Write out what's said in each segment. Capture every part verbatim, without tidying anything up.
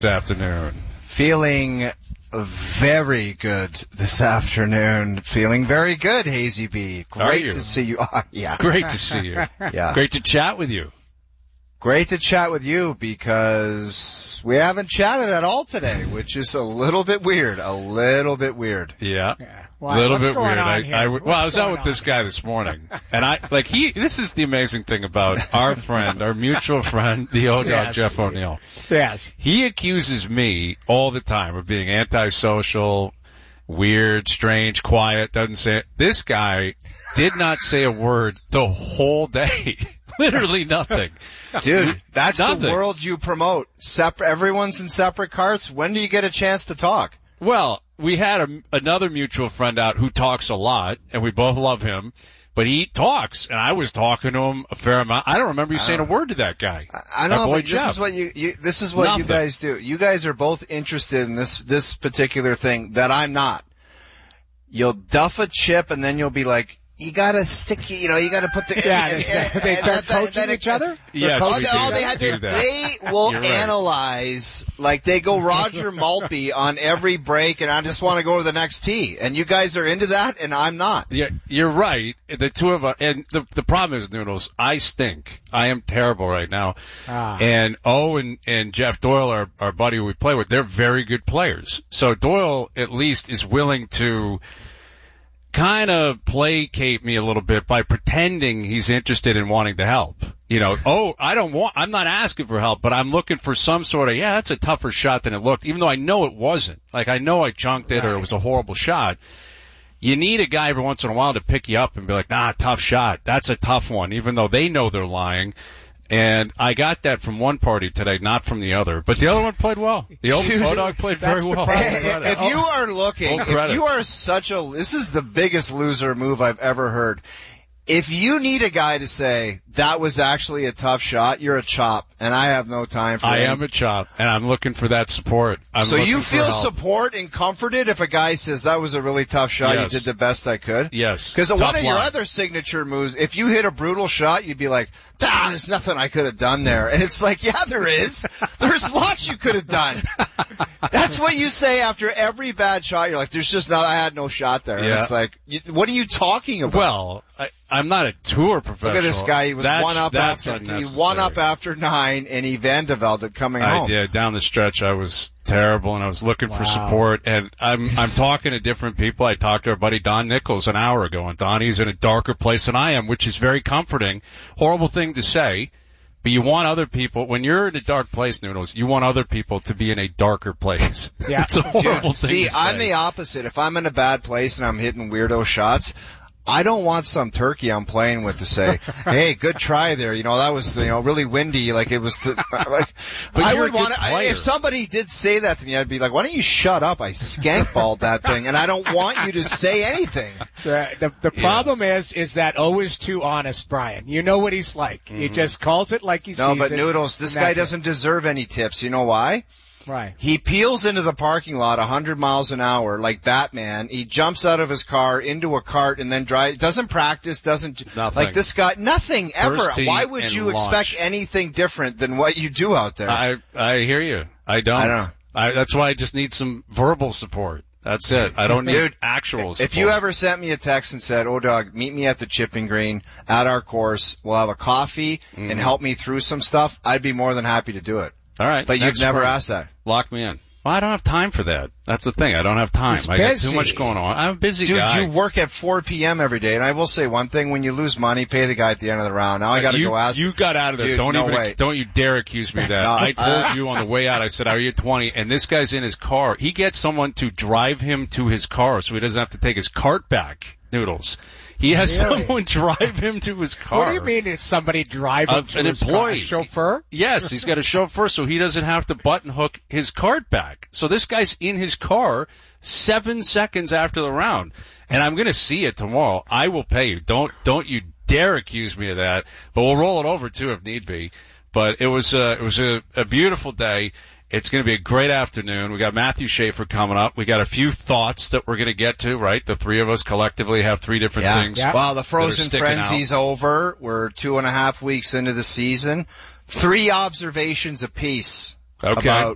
Good afternoon. Feeling very good this afternoon. Feeling very good, Hazy B. Great to see you. Uh, yeah. Great to see you. Yeah. Great to chat with you. Great to chat with you because we haven't chatted at all today, which is a little bit weird. A little bit weird. Yeah. yeah. A Why, little what's bit going weird. on I, here? I, well, I was What's out going with this on? guy this morning, and I like he. This is the amazing thing about our friend, our mutual friend, the O-Dog Yes. Jeff O'Neill. Yes. He accuses me all the time of being antisocial, weird, strange, quiet. Doesn't say it. This guy did not say a word the whole day. Literally nothing. Dude, that's Nothing. the world you promote. Separ- everyone's in separate carts. When do you get a chance to talk? Well, we had a, another mutual friend out who talks a lot, and we both love him, but he talks, and I was talking to him a fair amount. I don't remember you saying a word to that guy. I, I know, Our boy but this Jeff. is what you, you this is what Nothing. you guys do. You guys are both interested in this this particular thing that I'm not. You'll duff a chip, and then you'll be like, you gotta stick, you know, you gotta put the, Yeah, and- they, and- they and start that- that- coaching that- each other? Yes, all we they, do. all they have to do that. they will You're right. analyze, like they go Roger Maltby on every break, and I just want to go to the next tee. And you guys are into that, and I'm not. Yeah, you're right. The two of us, and the the problem is, Noodles, I stink. I am terrible right now. Ah. And O and, and Jeff Doyle, our, our buddy who we play with, they're very good players. So Doyle at least is willing to kind of placate me a little bit by pretending he's interested in wanting to help. You know, oh, I don't want, I'm not asking for help, but I'm looking for some sort of, yeah, that's a tougher shot than it looked, even though I know it wasn't. Like, I know I chunked it or it was a horrible shot. You need a guy every once in a while to pick you up and be like, nah, tough shot. That's a tough one, even though they know they're lying. And I got that from one party today, not from the other. But the other one played well. The old Dude, O-Dog played very that's the well. problem. If if you are looking, Full if credit. you are such a, this is the biggest loser move I've ever heard. If you need a guy to say, that was actually a tough shot, you're a chop, and I have no time for I any- am a chop, and I'm looking for that support. I'm So looking you for feel help. support and comforted if a guy says, that was a really tough shot, Yes. you did the best I could? Yes. Because one Tough of your line. other signature moves, if you hit a brutal shot, you'd be like, ah, there's nothing I could have done there. And it's like, yeah, there is. There's lots you could have done. That's what you say after every bad shot. You're like, there's just not, I had no shot there. And Yeah. it's like, you, what are you talking about? Well, I, I'm not a tour professional. Look at this guy. He was That's- one up that's after, he unnecessary. one up after nine, and he Van de Velde it coming I home. did. Down the stretch, I was terrible, and I was looking for Wow. support. And I'm I'm talking to different people. I talked to our buddy Don Nichols an hour ago, and Donnie's in a darker place than I am, which is very comforting. Horrible thing to say, but you want other people, when you're in a dark place, Noodles, you want other people to be in a darker place. Yeah. It's a horrible Dude, thing see, to say. I'm the opposite. If I'm in a bad place and I'm hitting weirdo shots, I don't want some turkey I'm playing with to say, "Hey, good try there." You know, that was you know really windy. Like it was. The, like, But I you're would a good want to. player. If somebody did say that to me, I'd be like, "Why don't you shut up?" I skankballed that thing, and I don't want you to say anything. The, the, the problem is, is that O is too honest, Brian. You know what he's like. He just calls it like he No, sees but it. Noodles, this and guy that's it. doesn't deserve any tips. You know why? Right. He peels into the parking lot a hundred miles an hour like Batman. He jumps out of his car into a cart and then drives. Doesn't practice. Doesn't Nothing. like this guy. Nothing ever. First tee Why would and you launch. expect anything different than what you do out there? I I hear you. I don't. I don't know. I, that's why I just need some verbal support. That's it. I don't need Dude, actual support. If you ever sent me a text and said, "Oh, dog, meet me at the chipping green at our course. We'll have a coffee Mm-hmm. and help me through some stuff," I'd be more than happy to do it. All right, But you've next never spring. asked that. Lock me in. Well, I don't have time for that. That's the thing. I don't have time. He's I got busy. too much going on. I'm a busy Dude, guy. you work at four p.m. every day, and I will say one thing: when you lose money, pay the guy at the end of the round. Now I got to you, go ask. You got out of there. Dude, don't no even. way. Don't you dare accuse me of that. No, I told uh, you on the way out. I said, "Are you twenty?" And this guy's in his car. He gets someone to drive him to his car, so he doesn't have to take his cart back. Noodles. He has Really? someone drive him to his car. What do you mean it's somebody driving Uh, to an his car? employee. A chauffeur? Yes, he's got a chauffeur, so he doesn't have to button hook his cart back. So this guy's in his car seven seconds after the round, and I'm going to see it tomorrow. I will pay you. Don't don't you dare accuse me of that. But we'll roll it over too if need be. But it was uh, it was a, a beautiful day. It's going to be a great afternoon. We got Matthew Schaefer coming up. We got a few thoughts that we're going to get to, right? The three of us collectively have three different Yeah. things. Yeah. Well, the that Frozen are sticking Frenzy's over. We're two and a half weeks into the season. Three observations apiece Okay. about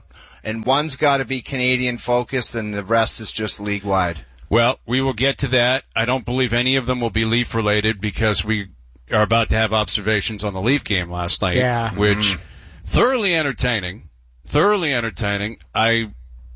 and one's got to be Canadian focused, and the rest is just league wide. Well, we will get to that. I don't believe any of them will be Leaf related because we are about to have observations on the Leaf game last night, yeah. which mm. thoroughly entertaining, thoroughly entertaining. I,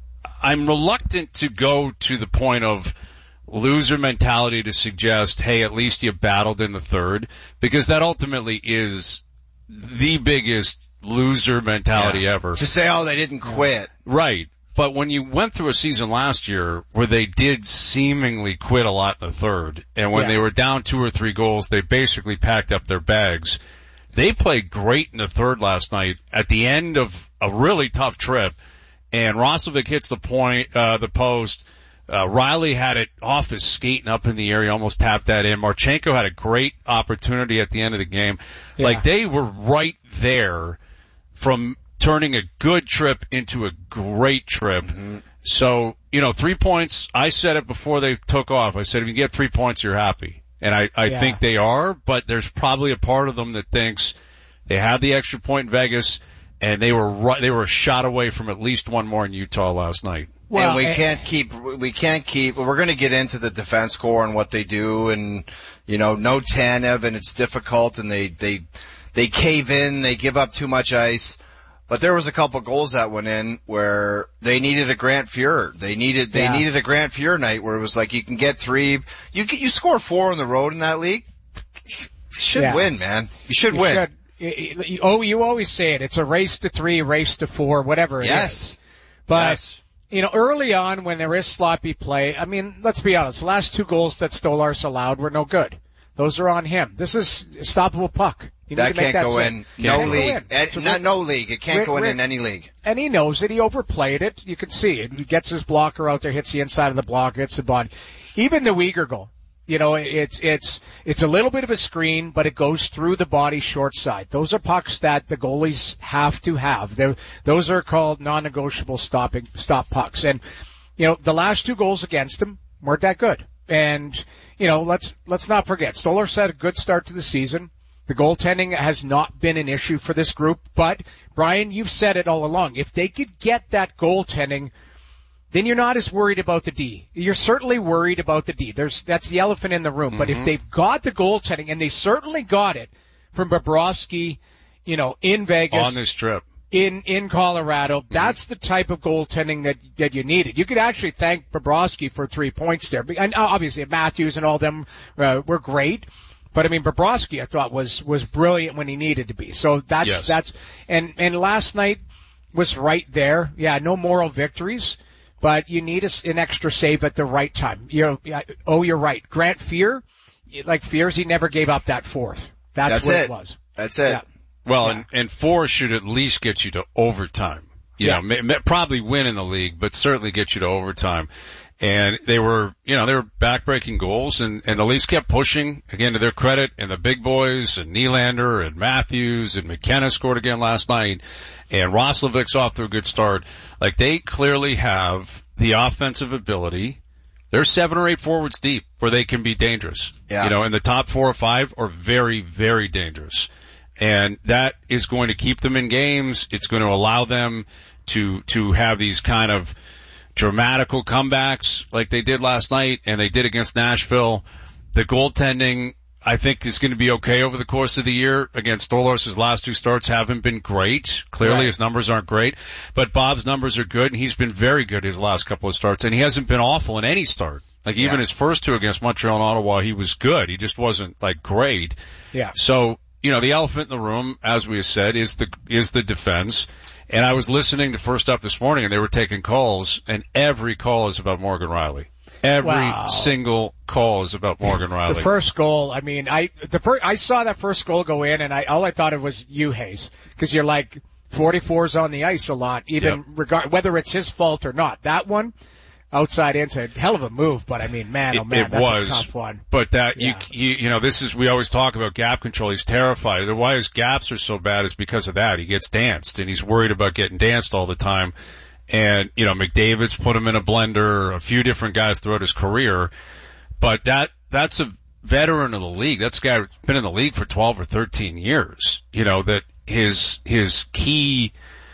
I'm reluctant to go to the point of loser mentality to suggest, hey, at least you battled in the third, because that ultimately is the biggest loser mentality yeah. ever. To say, oh, they didn't quit. Right. But when you went through a season last year where they did seemingly quit a lot in the third, and when yeah. they were down two or three goals, they basically packed up their bags. They played great in the third last night at the end of a really tough trip, and Roslovic hits the point, uh, the post. Uh, Riley had it off his skate and up in the air. He almost tapped that in. Marchenko had a great opportunity at the end of the game. Yeah. Like, they were right there from turning a good trip into a great trip. Mm-hmm. So, you know, three points, I said it before they took off. I said, if you get three points, you're happy. And I, I yeah. think they are, but there's probably a part of them that thinks they had the extra point in Vegas, and they were right, they were a shot away from at least one more in Utah last night. Well, and we and, can't keep, we can't keep, we're going to get into the defense core and what they do, and, you know, no Tanev, and it's difficult, and they, they, they cave in, they give up too much ice. But there was a couple goals that went in where they needed a Grant Fuhr. They needed, they yeah. needed a Grant Fuhr night where it was like you can get three, you can, you score four on the road in that league. You should yeah. win, man. You should you win. Should. Oh, you always say it. It's a race to three, race to four, whatever it yes. is. But, yes. you know, early on when there is sloppy play, I mean, let's be honest, the last two goals that Stolarz allowed were no good. Those are on him. This is a stoppable puck. You that need to make can't that go swing. in. Can't No go league. in. Ed, So not Rick, no league. It can't Rick, go in Rick, in any league. And he knows it. He overplayed it. You can see it. He gets his blocker out there, hits the inside of the blocker, hits the body. Even the Weegar goal. You know, it's, it's, it's a little bit of a screen, but it goes through the body short side. Those are pucks that the goalies have to have. They're, those are called non-negotiable stopping, stop pucks. And, you know, the last two goals against him weren't that good. And, you know, let's, let's not forget, Stolarz had a good start to the season. The goaltending has not been an issue for this group, but Brian, you've said it all along. If they could get that goaltending, then you're not as worried about the D. You're certainly worried about the D. There's, that's the elephant in the room. Mm-hmm. But if they've got the goaltending, and they certainly got it from Bobrovsky, you know, in Vegas. On this trip. In, in Colorado, mm-hmm. that's the type of goaltending that, that you needed. You could actually thank Bobrovsky for three points there. And obviously Matthews and all them, uh, were great. But I mean, Bobrovsky, I thought was, was brilliant when he needed to be. So that's, yes. that's, and, and last night was right there. Yeah, no moral victories, but you need a, an extra save at the right time. You know, oh, you're right. Grant Fuhr, like Fuhr's, he never gave up that fourth. That's, that's what it. it was. That's it. Yeah. Well, yeah. and, and four should at least get you to overtime. You yeah. know, may, may, probably win in the league, but certainly get you to overtime. And they were, you know, they were backbreaking goals, and, and the Leafs kept pushing, again, to their credit, and the big boys, and Nylander, and Matthews, and McKenna scored again last night, and Roslovic's off to a good start. Like, they clearly have the offensive ability. They're seven or eight forwards deep where they can be dangerous. Yeah. You know, and the top four or five are very, very dangerous. And that is going to keep them in games. It's going to allow them to, to have these kind of dramatical comebacks like they did last night and they did against Nashville. The goaltending, I think, is going to be okay over the course of the year. Again, Stolarz' last two starts haven't been great. Clearly right. his numbers aren't great, but Bob's numbers are good, and he's been very good his last couple of starts, and he hasn't been awful in any start. Like, even yeah. his first two against Montreal and Ottawa, he was good. He just wasn't, like, great. Yeah. So, you know, the elephant in the room, as we said, is the, is the defense. And I was listening to First Up this morning, and they were taking calls, and every call is about Morgan Rielly. Every wow. single call is about Morgan Rielly. The first goal, I mean, I the first, I saw that first goal go in, and I all I thought of was you, Hayes, because you're like forty-four's on the ice a lot, even yep. regard whether it's his fault or not. That one, outside inside, hell of a move, but I mean, man, oh man, it that's was, a tough one. But that yeah. you, you you know, this is, we always talk about gap control. He's terrified. Why his gaps are so bad is because of that. He gets danced, and he's worried about getting danced all the time. And, you know, McDavid's put him in a blender, a few different guys throughout his career. But that, that's a veteran of the league. That's a guy who's been in the league for twelve or thirteen years. You know, that his, his key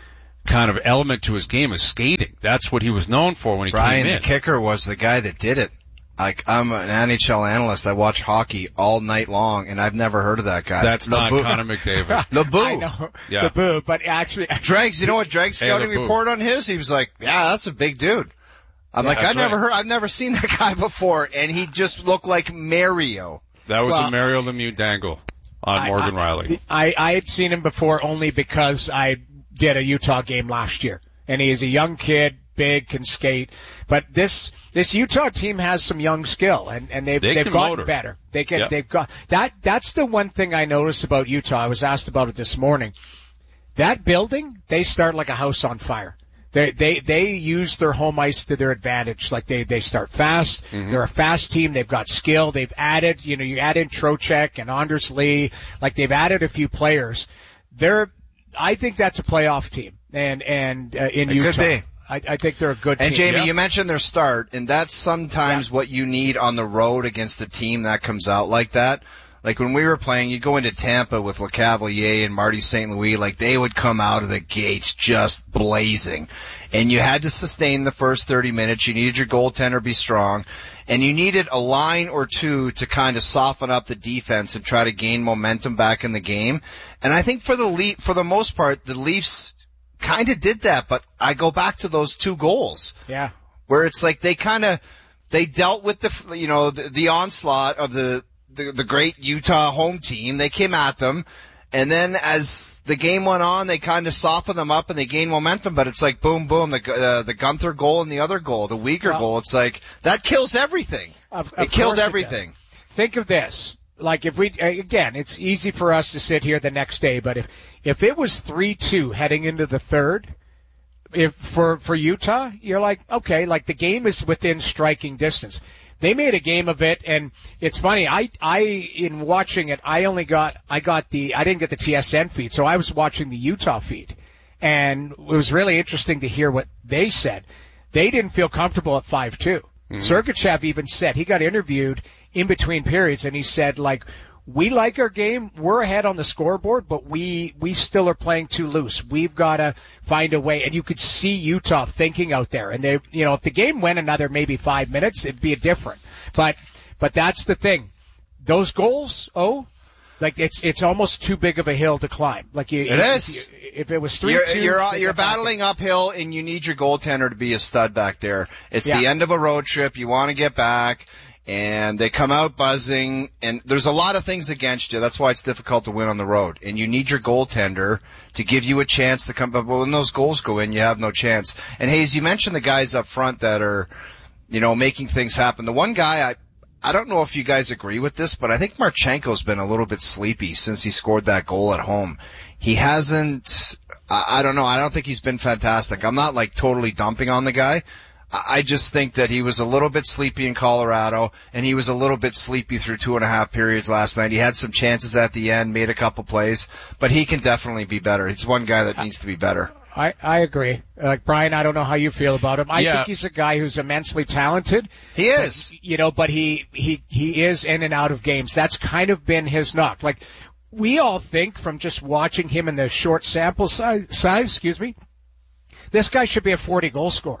kind of element to his game is skating. That's what he was known for when he Brian, came in. the kicker was the guy that did it. Like, I'm an N H L analyst. I watch hockey all night long, and I've never heard of that guy. That's not LeBou. Connor McDavid. LeBou. I know. Yeah. LeBou, but actually. Dregs, you know what Dregs' Hey, scouting LeBou. report on his? He was like, yeah, that's a big dude. I'm Yeah, like, that's I've never right. heard, I've never seen that guy before, and he just looked like Mario. That was Well, a Mario Lemieux dangle on I- Morgan I, Riley. I, I had seen him before only because I did a Utah game last year. And he is a young kid, big, can skate. But this, this Utah team has some young skill and, and they've, They they've can gotten motor. better. They can, Yeah. they've got, that, that's the one thing I noticed about Utah. I was asked about it this morning. That building, they start like a house on fire. They, they, they use their home ice to their advantage. Like they, they start fast. Mm-hmm. They're a fast team. They've got skill. They've added, you know, you add in Trocheck and Anders Lee. Like they've added a few players. They're, I think that's a playoff team. And, and, uh, in It Utah. could be. I, I think they're a good And team. Jamie, Yeah. you mentioned their start, and that's sometimes what you need on the road against a team that comes out like that. Like when we were playing, you go into Tampa with LeCavalier and Marty Saint Louis, like they would come out of the gates just blazing. And you had to sustain the first thirty minutes. You needed your goaltender to be strong. And you needed a line or two to kind of soften up the defense and try to gain momentum back in the game. And I think for the Le- for the most part, the Leafs kind of did that, but I go back to those two goals Yeah. where it's like they kind of, they dealt with the, you know, the, the onslaught of the, the, the great Utah home team. They came at them. And then as the game went on, they kind of softened them up and they gained momentum, but it's like boom, boom, the, uh, the Gunther goal and the other goal, the Uyghur Well, goal. It's like, that kills everything. Of, It of killed course it everything. does. Think of this. Like if we, again, it's easy for us to sit here the next day, but if, if it was three two heading into the third, if, for, for Utah, you're like, okay, like the game is within striking distance. They made a game of it, and it's funny, I, I, in watching it, I only got, I got the, I didn't get the T S N feed, so I was watching the Utah feed. And it was really interesting to hear what they said. They didn't feel comfortable at five two. Mm-hmm. Sergachev even said, he got interviewed in between periods, and he said, like, we like our game, we're ahead on the scoreboard, but we, we still are playing too loose. We've gotta find a way, and you could see Utah thinking out there, and they, you know, if the game went another maybe five minutes, it'd be a different. But, but that's the thing. Those goals, oh, like it's, it's almost too big of a hill to climb. Like you, It if, is. If, if it was three You're, two, you're, you're battling uphill and you need your goaltender to be a stud back there. It's Yeah. the end of a road trip. You want to get back and they come out buzzing and there's a lot of things against you. That's why it's difficult to win on the road. And you need your goaltender to give you a chance to come, but when those goals go in, you have no chance. And Hayes, you mentioned the guys up front that are, you know, making things happen. The one guy I, I don't know if you guys agree with this, but I think Marchenko's been a little bit sleepy since he scored that goal at home. He hasn't, I, I don't know, I don't think he's been fantastic. I'm not like totally dumping on the guy. I, I just think that he was a little bit sleepy in Colorado, and he was a little bit sleepy through two and a half periods last night. He had some chances at the end, made a couple plays, but he can definitely be better. He's one guy that needs to be better. I, I agree. Like Brian, I don't know how you feel about him. I Yeah. think he's a guy who's immensely talented. He is. But, you know, but he, he, he is in and out of games. That's kind of been his knock. Like, we all think from just watching him in the short sample size, size, excuse me, this guy should be a forty goal scorer.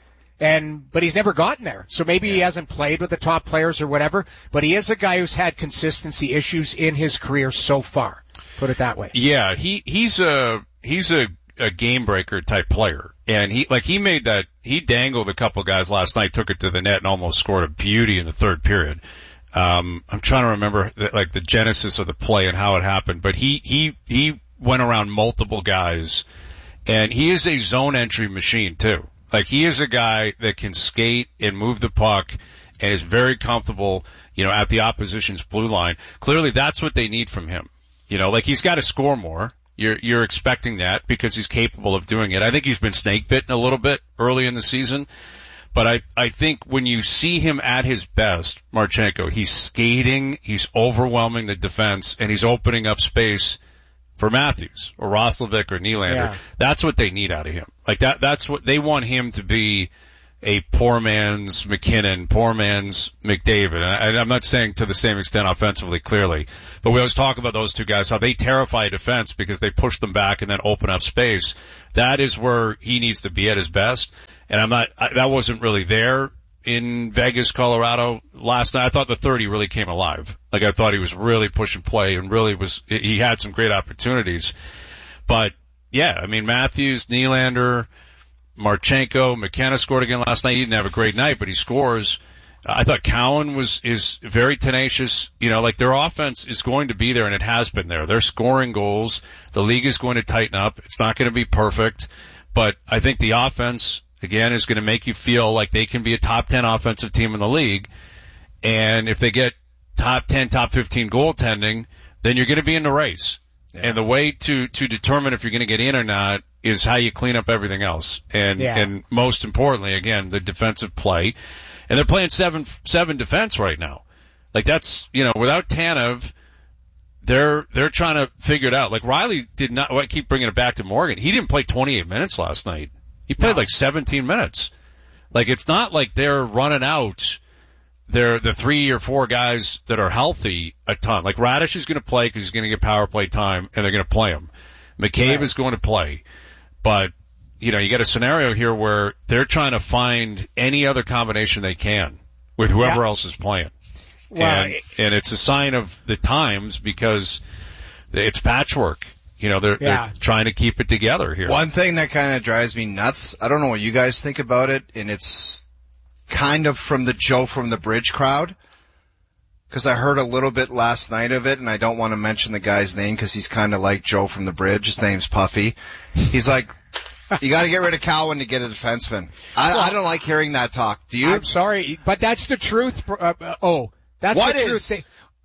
And, but he's never gotten there. So maybe he hasn't played with the top players or whatever, but he is a guy who's had consistency issues in his career so far. Put it that way. Yeah, he, he's a, he's a, a game breaker type player. And he, like he made that, he dangled a couple guys last night, took it to the net and almost scored a beauty in the third period. Um, I'm trying to remember the, like the genesis of the play and how it happened, but he, he, he went around multiple guys and he is a zone entry machine too. Like he is a guy that can skate and move the puck and is very comfortable, you know, at the opposition's blue line. Clearly that's what they need from him. You know, like he's got to score more. You're, you're expecting that because he's capable of doing it. I think he's been snake bitten a little bit early in the season, but I, I think when you see him at his best, Marchenko, he's skating, he's overwhelming the defense, and he's opening up space for Matthews or Roslovic or Nylander. Yeah. That's what they need out of him. Like that, that's what they want him to be a poor man's McKinnon, poor man's McDavid. And I, I'm not saying to the same extent offensively, clearly, but we always talk about those two guys, how they terrify defense because they push them back and then open up space. That is where he needs to be at his best. And I'm not, I, that wasn't really there in Vegas, Colorado last night. I thought the thirty really came alive. Like I thought he was really pushing play and really was, he had some great opportunities. But yeah, I mean, Matthews, Nylander, Marchenko, McKenna scored again last night. He didn't have a great night, but he scores. I thought Cowan was, is very tenacious. You know, like their offense is going to be there and it has been there. They're scoring goals. The league is going to tighten up. It's not going to be perfect, but I think the offense, again, is going to make you feel like they can be a top ten offensive team in the league. And if they get top ten, top fifteen goaltending, then you're going to be in the race. Yeah. And the way to, to determine if you're going to get in or not is how you clean up everything else. And, yeah. and most importantly, again, the defensive play. And they're playing seven, seven defense right now. Like that's, you know, without Tanev, they're, they're trying to figure it out. Like Riley did not, well, I keep bringing it back to Morgan. He didn't play twenty-eight minutes last night. He played no. like seventeen minutes. Like it's not like they're running out They're the three or four guys that are healthy a ton. Like Radish is going to play because he's going to get power play time, and they're going to play him. McCabe right. is going to play, but you know you got a scenario here where they're trying to find any other combination they can with whoever yeah. else is playing, well, and and it's a sign of the times because it's patchwork. You know they're, yeah. they're trying to keep it together here. One thing that kind of drives me nuts. I don't know what you guys think about it, and it's kind of from the Joe from the Bridge crowd, because I heard a little bit last night of it, and I don't want to mention the guy's name because he's kind of like Joe from the Bridge. His name's Puffy. He's like, you got to get rid of Cowan to get a defenseman. I, well, I don't like hearing that talk. Do you? I'm sorry, but that's the truth. Uh, uh, oh, that's what the is? truth. They,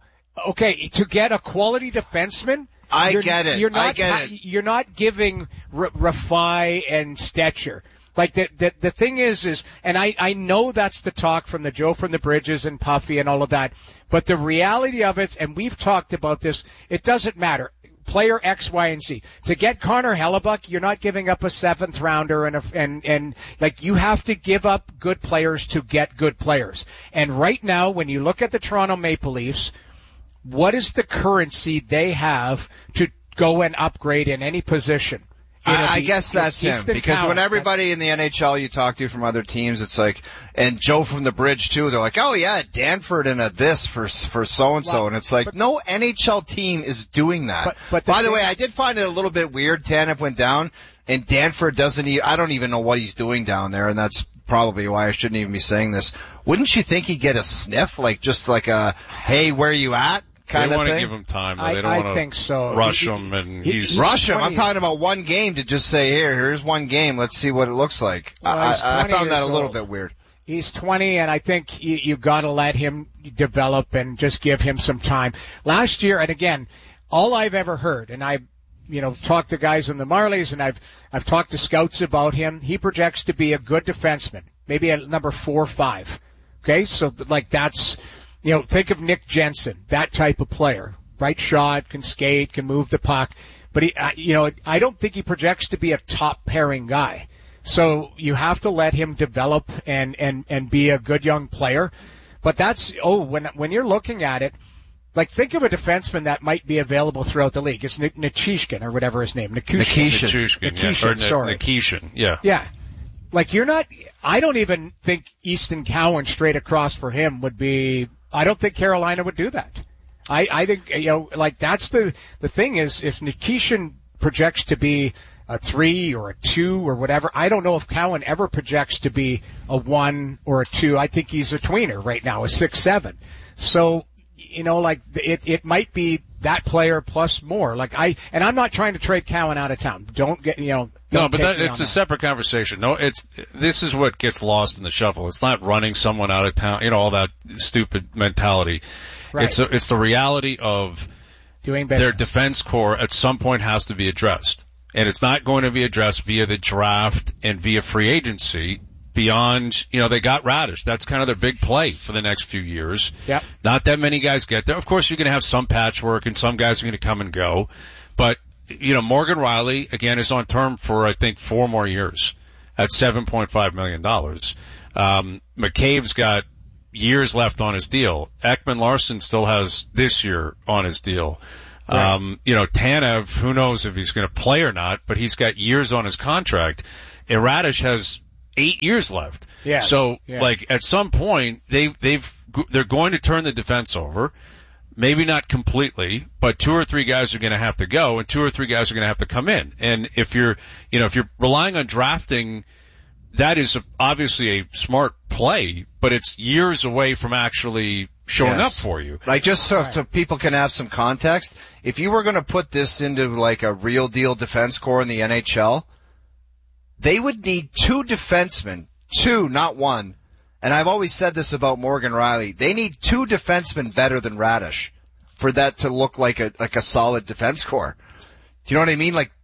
okay, to get a quality defenseman, I you're, get it. You're not, I get it. You're not giving R- Rafai and Stetcher. Like the, the the thing is is and I I know that's the talk from the Joe from the Bridges and Puffy and all of that, but the reality of it, and we've talked about this, it doesn't matter. Player X, Y, and Z. To get Connor Hellebuck, you're not giving up a seventh rounder and a, and and like you have to give up good players to get good players. And right now, when you look at the Toronto Maple Leafs, what is the currency they have to go and upgrade in any position? I, I guess that's him, because Cowan. when everybody in the N H L you talk to from other teams, it's like, and Joe from the Bridge too, they're like, oh yeah, Danford and a this for for so and so, and it's like, but, no N H L team is doing that. But, but the By the thing, way, I did find it a little bit weird. Tanev went down, and Danford doesn't. Even, I don't even know what he's doing down there, and that's probably why I shouldn't even be saying this. Wouldn't you think he'd get a sniff, like just like a, hey, where you at? Kind they of want thing. to give him time. Though. I, They don't I want think so. to rush he, him, and he, he's, he's rush him. twenty. I'm talking about one game to just say, here, here's one game. Let's see what it looks like. Well, I, I found that a little old. bit weird. He's twenty, and I think you, you got to let him develop and just give him some time. Last year, and again, all I've ever heard, and I've you know talked to guys in the Marlies, and I've I've talked to scouts about him. He projects to be a good defenseman, maybe at number four or five. Okay, so like that's you know think of Nick Jensen, that type of player. Right shot, can skate, can move the puck, but he, uh, you know, I don't think he projects to be a top pairing guy. So you have to let him develop and and and be a good young player. But that's oh, when when you're looking at it, like think of a defenseman that might be available throughout the league. It's N- Nichushkin or whatever his name, Nichushkin. Nichushkin, Nichushkin, yeah, or sorry. Nikishin, yeah, yeah. Like you're not. I don't even think Easton Cowan straight across for him would be. I don't think Carolina would do that. I, I think, you know, like that's the, the thing is if Nikishin projects to be a three or a two or whatever, I don't know if Cowan ever projects to be a one or a two. I think he's a tweener right now, a six, seven. So, you know, like it, it might be that player plus more. Like I, and I'm not trying to trade Cowan out of town. Don't get, you know. No, but that, it's a that. separate conversation. No, it's, this is what gets lost in the shuffle. It's not running someone out of town, you know, all that stupid mentality. Right. It's a, it's the reality of doing better. Their defense core at some point has to be addressed. And it's not going to be addressed via the draft and via free agency beyond, you know, they got Radish. That's kind of their big play for the next few years. Yep. Not that many guys get there. Of course, you're going to have some patchwork and some guys are going to come and go. But, you know, Morgan Riley, again, is on term for, I think, four more years at seven point five million dollars. Um, McCabe's got years left on his deal. Ekman-Larsson still has this year on his deal. Right. Um, you know, Tanev, who knows if he's going to play or not, but he's got years on his contract. And Radish has eight years left. Yeah. So, yeah. like, at some point, they, they've, they're going to turn the defense over. Maybe not completely, but two or three guys are going to have to go, and two or three guys are going to have to come in. And if you're, you know, if you're relying on drafting, that is a, obviously a smart play, but it's years away from actually showing yes. up for you. Like, just so, so people can have some context, if you were going to put this into like a real deal defense core in the N H L, they would need two defensemen, two, not one. And I've always said this about Morgan Rielly. They need two defensemen better than Radish for that to look like a, like a solid defense core. Do you know what I mean? Like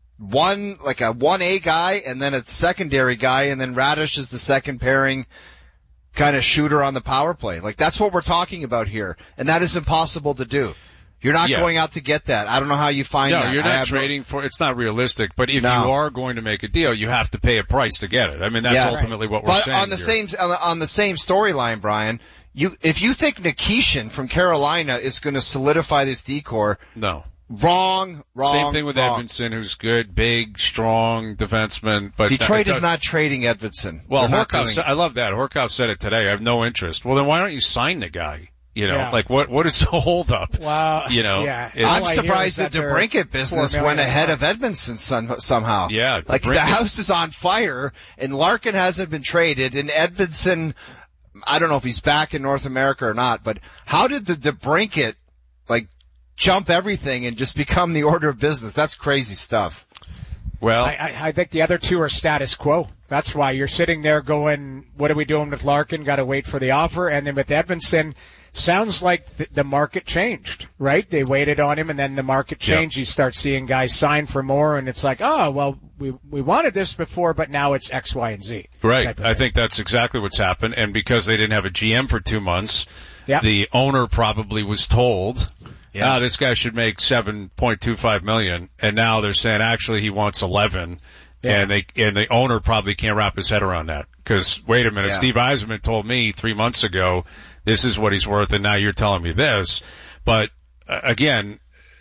one, like a one A guy and then a secondary guy, and then Radish is the second pairing kind of shooter on the power play. Like, that's what we're talking about here. And that is impossible to do. You're not yeah. going out to get that. I don't know how you find no, that. No, you're not I trading no... for, it's not realistic, but if no. you are going to make a deal, you have to pay a price to get it. I mean, that's yeah. ultimately what we're but saying on the here. same, on the same storyline, Brian, you, if you think Nikishin from Carolina is going to solidify this decor. No. Wrong, wrong, Same thing with wrong. Edmondson, who's good, big, strong defenseman. But Detroit that, is not trading Edmondson. Well, They're Horkoff, I love that. Horkoff said it today. I have no interest. Well, then why don't you sign the guy? You know, yeah. like what, what is the holdup? Well, you know, yeah. I'm surprised that the DeBrincat business went ahead of Edmondson some, somehow. Yeah. Like the house is on fire and Larkin hasn't been traded and Edmondson, I don't know if he's back in North America or not, but how did the DeBrincat, like, jump everything and just become the order of business? That's crazy stuff. Well, I, I, I think the other two are status quo. That's why you're sitting there going, what are we doing with Larkin? Got to wait for the offer. And then with Edmondson, sounds like the, the market changed, right? They waited on him and then the market changed. Yep. You start seeing guys sign for more and it's like, oh, well, we, we wanted this before, but now it's X, Y, and Z. Right. I think that's exactly what's happened. And because they didn't have a G M for two months, yep. the owner probably was told, yeah. ah, this guy should make seven point two five million. And now they're saying actually he wants eleven. Yeah. And they, and the owner probably can't wrap his head around that. Cause wait a minute, yeah. Steve Yzerman told me three months ago, this is what he's worth, and now you're telling me this. But uh, again,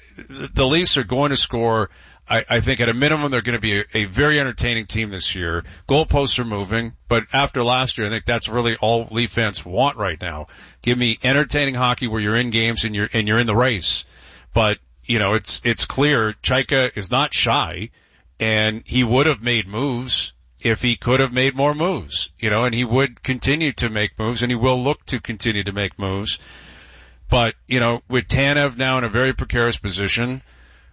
the Leafs are going to score. I, I think at a minimum they're going to be a, a very entertaining team this year. Goalposts are moving, but after last year, I think that's really all Leaf fans want right now. Give me entertaining hockey where you're in games and you're and you're in the race. But you know, it's it's clear Chaika is not shy, and he would have made moves if he could have made more moves, you know, and he would continue to make moves, and he will look to continue to make moves. But, you know, with Tanev now in a very precarious position,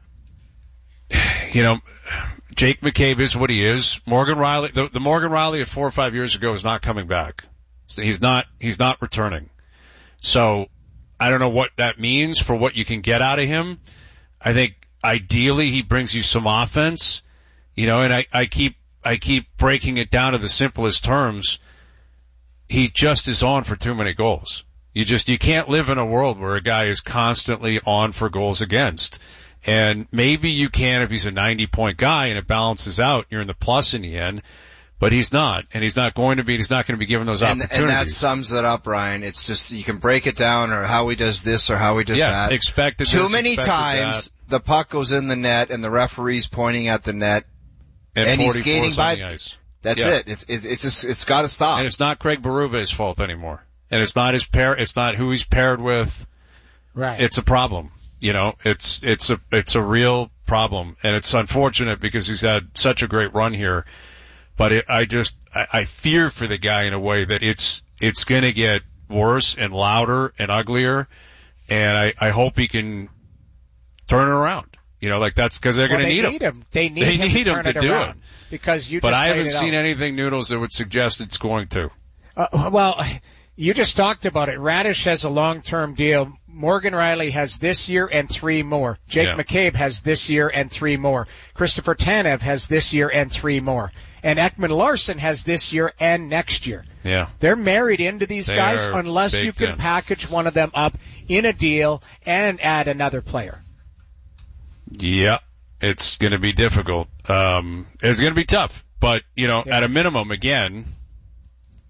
you know, Jake McCabe is what he is. Morgan Rielly, the, the Morgan Rielly of four or five years ago is not coming back. So he's not, he's not returning. So I don't know what that means for what you can get out of him. I think ideally he brings you some offense, you know, and I, I keep, I keep breaking it down to the simplest terms. He just is on for too many goals. You just, you can't live in a world where a guy is constantly on for goals against. And maybe you can if he's a ninety point guy and it balances out, you're in the plus in the end, but he's not. And he's not going to be, he's not going to be given those and, opportunities. And that sums it up, Ryan. It's just, you can break it down or how he does this or how he does yeah, that. Expected Too this, many expected times that. The puck goes in the net and the referee's pointing at the net. And, and he's skating by. The ice. That's yeah. it. It's it's it's just it's got to stop. And it's not Craig Berube fault anymore. And it's not his pair. It's not who he's paired with. Right. It's a problem. You know, it's it's a it's a real problem, and it's unfortunate because he's had such a great run here. But it, I just I, I fear for the guy in a way that it's it's going to get worse and louder and uglier. And I I hope he can turn it around. You know, like that's because they're well, going to need need him. him. They need they him need to, him turn to it do around it. Because you. But just I haven't seen out. anything, Noodles, that would suggest it's going to. Uh, well, you just talked about it. Radish has a long-term deal. Morgan Rielly has this year and three more. Jake yeah. McCabe has this year and three more. Christopher Tanev has this year and three more. And Ekman-Larsson has this year and next year. Yeah. They're married into these they guys unless you can in. package one of them up in a deal and add another player. Yeah. It's going to be difficult. Um, it's going to be tough. But, you know, yeah. at a minimum, again,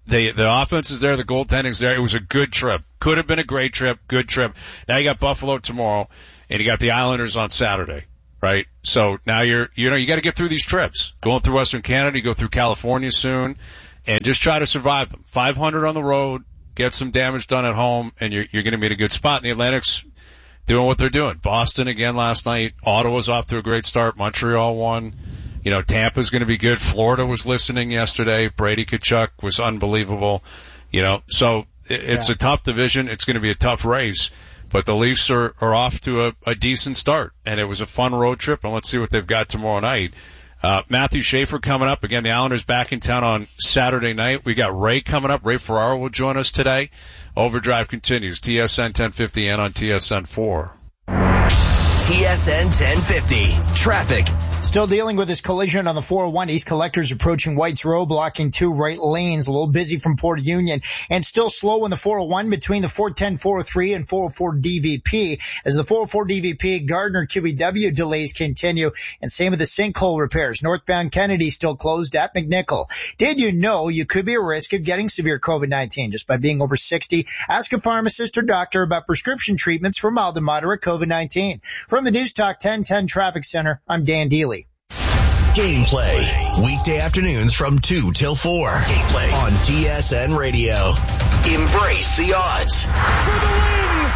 The the offense is there, the goaltending's there. It was a good trip. Could have been a great trip, good trip. Now you got Buffalo tomorrow, and you got the Islanders on Saturday, right? So now you're, you know, you got to get through these trips. Going through Western Canada, you go through California soon, and just try to survive them. five hundred on the road, get some damage done at home, and you're, you're going to be in a good spot. And the Atlantic's doing what they're doing. Boston again last night. Ottawa's off to a great start. Montreal won. You know, Tampa's going to be good. Florida was listening yesterday. Brady Tkachuk was unbelievable. You know, so it, it's yeah. a tough division. It's going to be a tough race. But the Leafs are, are off to a, a decent start. And it was a fun road trip. And let's see what they've got tomorrow night. Uh, Matthew Schaefer coming up. Again, the Islanders back in town on Saturday night. We got Ray coming up. Ray Ferraro will join us today. Overdrive continues. T S N ten fifty and on T S N four. T S N ten fifty. Traffic. Still dealing with this collision on the four oh one. East collectors approaching White's Row, blocking two right lanes. A little busy from Port Union, and still slow in the four oh one between the four ten, four oh three and four oh four D V P. As the four oh four D V P, Gardner Q B W delays continue, and same with the sinkhole repairs. Northbound Kennedy still closed at McNichol. Did you know you could be at risk of getting severe COVID nineteen just by being over sixty? Ask a pharmacist or doctor about prescription treatments for mild to moderate COVID nineteen. From the News Talk ten ten Traffic Center, I'm Dan Deely. Gameplay. Weekday afternoons from two till four. Gameplay on T S N Radio. Embrace the odds. For the win!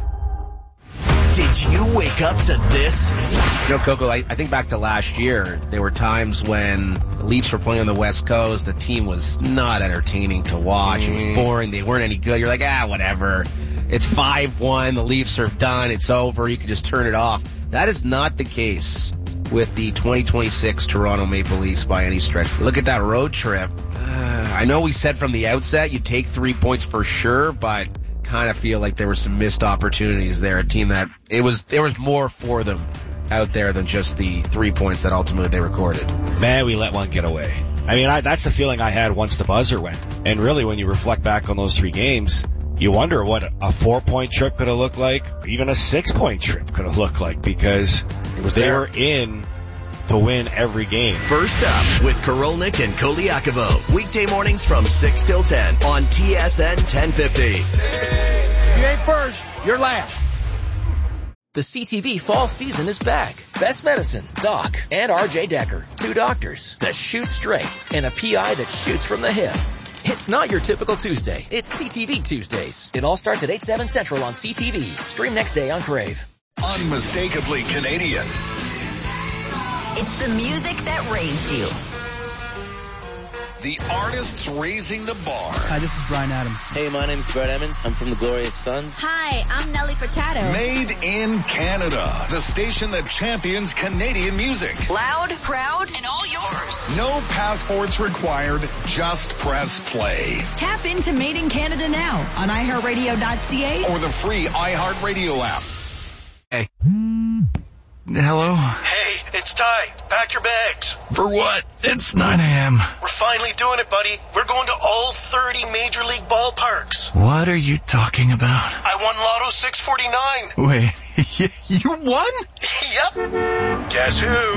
Did you wake up to this? You know, Coco, I, I think back to last year, there were times when the Leafs were playing on the West Coast. The team was not entertaining to watch. It was boring. They weren't any good. You're like, ah, whatever. It's five one. The Leafs are done. It's over. You can just turn it off. That is not the case with the twenty twenty-six Toronto Maple Leafs by any stretch. Look at that road trip. Uh, I know we said from the outset you take three points for sure, but kind of feel like there were some missed opportunities there. A team that it was there was more for them out there than just the three points that ultimately they recorded. Man, we let one get away. I mean, I, that's the feeling I had once the buzzer went. And really, when you reflect back on those three games, you wonder what a four-point trip could have looked like, or even a six-point trip could have looked like, because it was they there. were in to win every game. First up with Korolnik and Koliakovo. Weekday mornings from six till ten on T S N ten fifty. You ain't first, you're last. The C T V fall season is back. Best Medicine, Doc, and R J Decker. Two doctors that shoot straight and a P I that shoots from the hip. It's not your typical Tuesday. It's C T V Tuesdays. It all starts at eight, seven Central on C T V. Stream next day on Crave. Unmistakably Canadian. It's the music that raised you. The artists raising the bar. Hi, this is Bryan Adams. Hey, my name's Brett Emmons. I'm from the Glorious Sons. Hi, I'm Nelly Furtado. Made in Canada. The station that champions Canadian music. Loud, proud, and all yours. No passports required. Just press play. Tap into Made in Canada now on i heart radio dot c a or the free iHeartRadio app. Hey. Hello? Hey, it's Ty. Pack your bags. For what? It's nine a.m. We're finally doing it, buddy. We're going to all thirty Major League ballparks. What are you talking about? I won Lotto six forty-nine. Wait, you won? Yep. Guess who?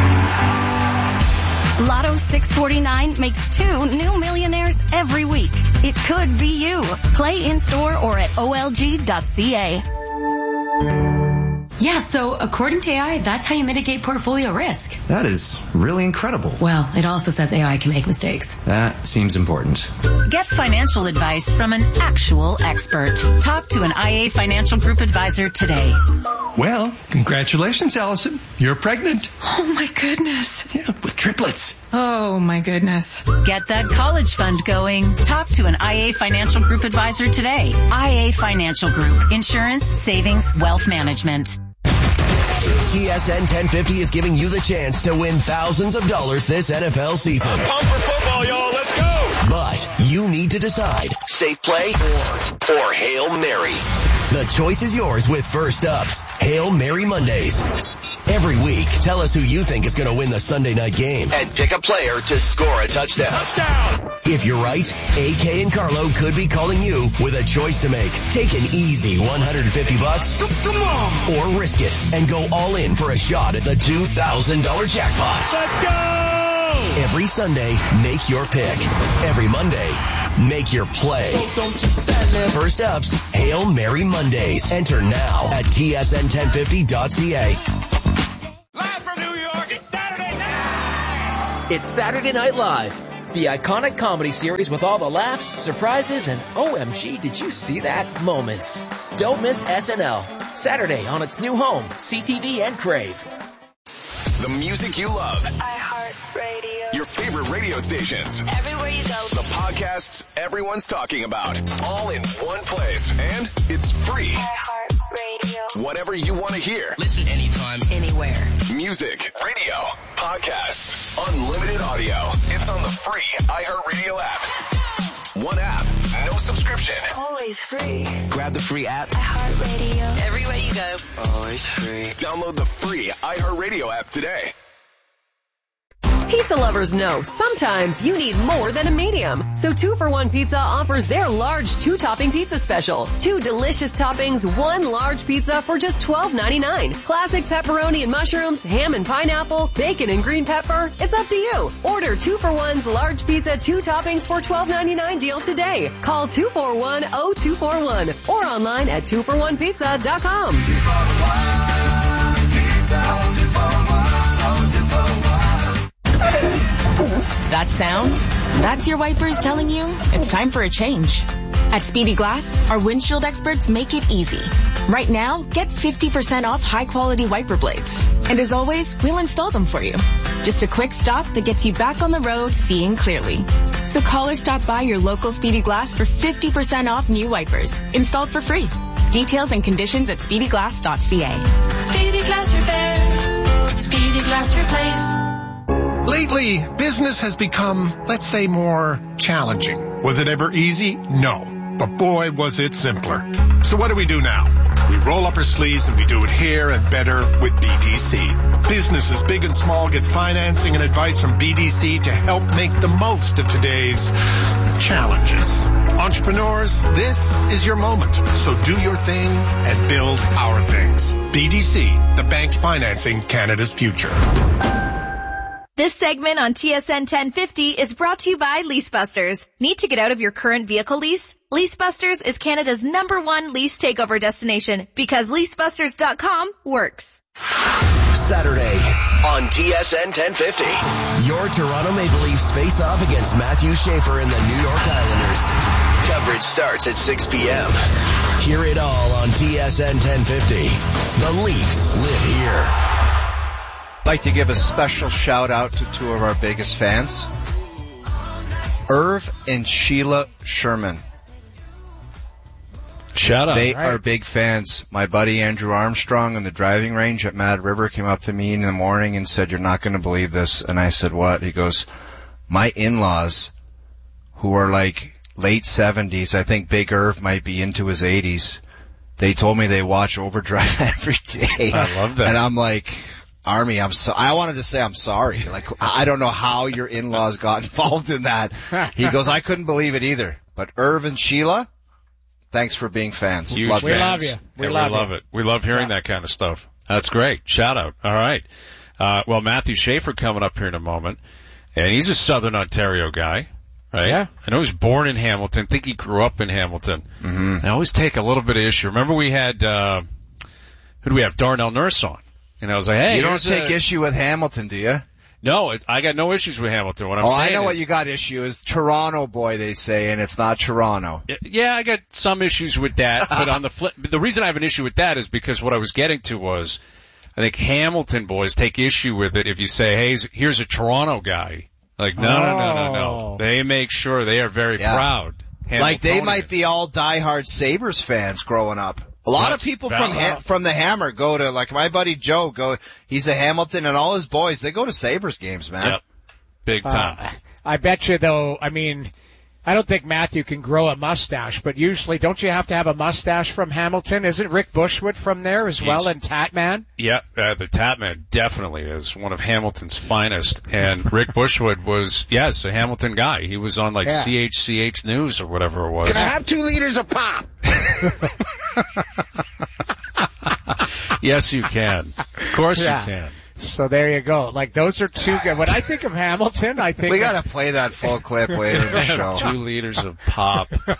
Lotto six forty-nine makes two new millionaires every week. It could be you. Play in-store or at O L G dot c a. Yeah, so according to A I, that's how you mitigate portfolio risk. That is really incredible. Well, it also says A I can make mistakes. That seems important. Get financial advice from an actual expert. Talk to an I A Financial Group advisor today. Well, congratulations, Allison. You're pregnant. Oh, my goodness. Yeah, with triplets. Oh, my goodness. Get that college fund going. Talk to an I A Financial Group advisor today. I A Financial Group. Insurance, savings, wealth management. T S N ten fifty is giving you the chance to win thousands of dollars this N F L season. I'm pumped for football, y'all. Let's go. But you need to decide, safe play or, or Hail Mary. The choice is yours with First Up's Hail Mary Mondays. Every week, tell us who you think is going to win the Sunday night game and pick a player to score a touchdown. Touchdown! If you're right, A K and Carlo could be calling you with a choice to make. Take an easy one hundred fifty bucks. Come on! Or risk it and go all in for a shot at the two thousand dollars jackpot. Let's go! Every Sunday, make your pick. Every Monday, make your play. First Up's Hail Mary Mondays. Enter now at T S N ten fifty dot C A. Live from New York, it's Saturday night! It's Saturday Night Live, the iconic comedy series with all the laughs, surprises, and O M G, did you see that moments. Don't miss S N L, Saturday on its new home, C T V and Crave. The music you love. iHeartRadio. Your favorite radio stations. Everywhere you go. The podcasts everyone's talking about. All in one place. And it's free. iHeartRadio. Whatever you want to hear. Listen anytime, anywhere. Music, radio, podcasts, unlimited audio. It's on the free iHeartRadio app. One app, no subscription. Always free. Grab the free app. iHeartRadio. Everywhere you go. Always free. Download the free iHeartRadio app today. Pizza lovers know sometimes you need more than a medium. So two for one Pizza offers their large two-topping pizza special. Two delicious toppings, one large pizza for just twelve ninety-nine. Classic pepperoni and mushrooms, ham and pineapple, bacon and green pepper. It's up to you. Order two for one's large pizza, two toppings for twelve ninety-nine deal today. Call two four one, oh two four one or online at two for one pizza dot com. two for one pizza, two for one, two for one. That sound? That's your wipers telling you it's time for a change. At Speedy Glass, our windshield experts make it easy. Right now, get fifty percent off high-quality wiper blades. And as always, we'll install them for you. Just a quick stop that gets you back on the road seeing clearly. So call or stop by your local Speedy Glass for fifty percent off new wipers, installed for free. Details and conditions at speedy glass dot c a. Speedy Glass Repair. Speedy Glass Replace. Lately, business has become, let's say, more challenging. Was it ever easy? No. But boy, was it simpler. So what do we do now? We roll up our sleeves and we do it here and better with B D C. Businesses big and small get financing and advice from B D C to help make the most of today's challenges. Entrepreneurs, this is your moment. So do your thing and build our things. B D C, the bank financing Canada's future. This segment on T S N ten fifty is brought to you by Leasebusters. Need to get out of your current vehicle lease? Leasebusters is Canada's number one lease takeover destination because leasebusters dot com works. Saturday on T S N ten fifty. Your Toronto Maple Leafs face off against Matthew Schaefer and the New York Islanders. Coverage starts at six p.m. Hear it all on T S N ten fifty. The Leafs live here. I'd like to give a special shout out to two of our biggest fans, Irv and Sheila Sherman. Shout out. They right. are big fans. My buddy Andrew Armstrong on the driving range at Mad River came up to me in the morning and said, "You're not going to believe this." And I said, "What?" He goes, "My in-laws, who are like late seventies, I think Big Irv might be into his eighties, they told me they watch Overdrive every day." I love that. And I'm like, Army, I'm so, I wanted to say I'm sorry. Like, I don't know how your in-laws got involved in that. He goes, I couldn't believe it either. But Irv and Sheila, thanks for being fans. Huge love we fans. love you. We, yeah, love, we love you. it. We love hearing yeah. that kind of stuff. That's great. Shout out. All right. Uh, well, Matthew Schaefer coming up here in a moment. And he's a Southern Ontario guy, right? Yeah. I know he was born in Hamilton. I think he grew up in Hamilton. Mm-hmm. I always take a little bit of issue. Remember we had, uh, who do we have? Darnell Nurse on. And I was like, hey, you don't take a... issue with Hamilton, do you? No, it's, I got no issues with Hamilton. What I'm oh, saying I know is, what you got issue is Toronto boy, they say, and it's not Toronto. Yeah, I got some issues with that, but on the flip, the reason I have an issue with that is because what I was getting to was, I think Hamilton boys take issue with it if you say, hey, here's a Toronto guy. Like, no, oh. no, no, no, no. They make sure they are very yeah. proud. Like they might be all diehard Sabres fans growing up. A lot That's of people from ha- from the Hammer go to, like my buddy Joe, go. He's a Hamilton, and all his boys, they go to Sabres games, man. Yep. Big time. Uh, I bet you, though, I mean, I don't think Matthew can grow a mustache, but usually, don't you have to have a mustache from Hamilton? Isn't Rick Bushwood from there as well, He's, and Tatman? Yeah, uh, the Tatman definitely is one of Hamilton's finest. And Rick Bushwood was, yes, a Hamilton guy. He was on like yeah. C H C H News or whatever it was. Can I have two liters of pop? Yes, you can. Of course yeah. you can. So there you go. Like those are two good. When I think of Hamilton, I think we of, got to play that full clip later in the show. Two liters of pop. Be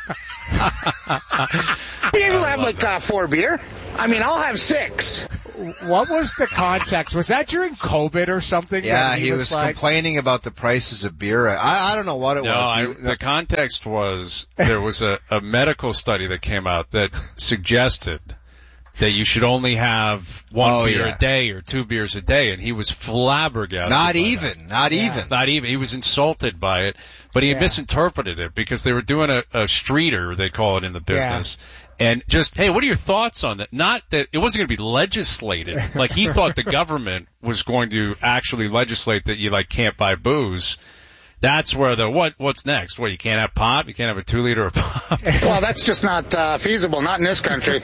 able to have like uh, four beer. I mean, I'll have six. What was the context? Was that during COVID or something? Yeah, he, he was, was like, complaining about the prices of beer. I, I don't know what it no, was. I, He- the context was there was a, a medical study that came out that suggested that you should only have one Oh, beer yeah. a day or two beers a day, and he was flabbergasted. Not by even, that. not Yeah. even. Not even. He was insulted by it, but he had Yeah. misinterpreted it because they were doing a, a streeter, they call it in the business. And just, hey, what are your thoughts on that? Not that it wasn't going to be legislated. Like he thought the government was going to actually legislate that you like can't buy booze. That's where the what what's next? What, you can't have pop? You can't have a two liter of pop? Well, that's just not uh, feasible. Not in this country.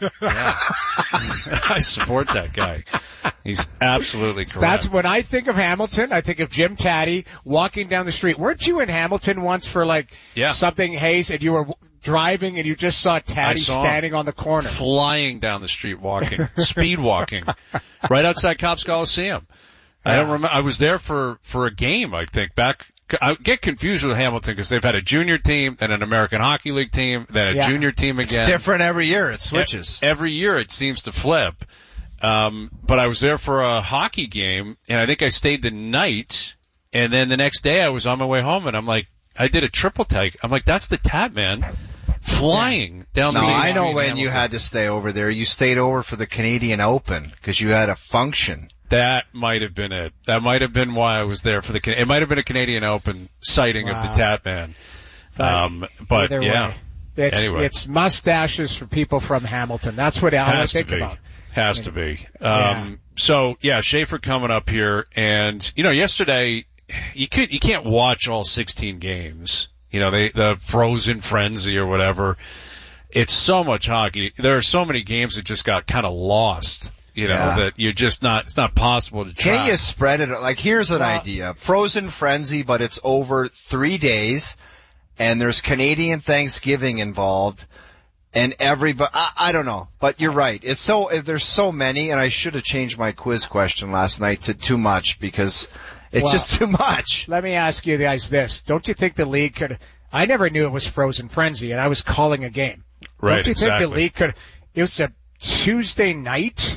I support that guy. He's absolutely correct. That's when I think of Hamilton. I think of Jim Taddy walking down the street. Weren't you in Hamilton once for like Yeah. something, Hayes, and you were w- driving and you just saw Taddy I saw him standing on the corner? flying down the street walking, speed walking, right outside Cops Coliseum. I don't remember. I was there for, for a game, I think, back. I get confused with Hamilton because they've had a junior team and an American Hockey League team, then a Yeah. junior team again. It's different every year. It switches. E- Every year it seems to flip. Um, but I was there for a hockey game, and I think I stayed the night, and then the next day I was on my way home, and I'm like, I did a triple take. I'm like, that's the Tap Man flying down No, the main I know street in when you Hamilton. had to stay over there. You stayed over for the Canadian Open because you had a function. That might have been it. That might have been why I was there for the. Can- It might have been a Canadian Open sighting Wow. of the Tap Man. Um, but Either yeah, way, it's, anyway. it's mustaches for people from Hamilton. That's what I has think to be. about. Has to be. Um, Yeah. So yeah, Schaefer coming up here, and you know, yesterday you could you can't watch all sixteen games. You know, they the Frozen Frenzy or whatever. It's so much hockey. There are so many games that just got kind of lost. You know, Yeah. that you're just not. It's not possible to track. Can't you spread it? Like, here's an Well- idea. Frozen Frenzy, but it's over three days, and there's Canadian Thanksgiving involved, and everybody, I, I don't know, but you're right. It's so, there's so many, and I should have changed my quiz question last night to too much, because it's Well, just too much. Let me ask you guys this. Don't you think the league could, I never knew it was Frozen Frenzy, and I was calling a game. Right, Don't you exactly. think the league could, it was a Tuesday night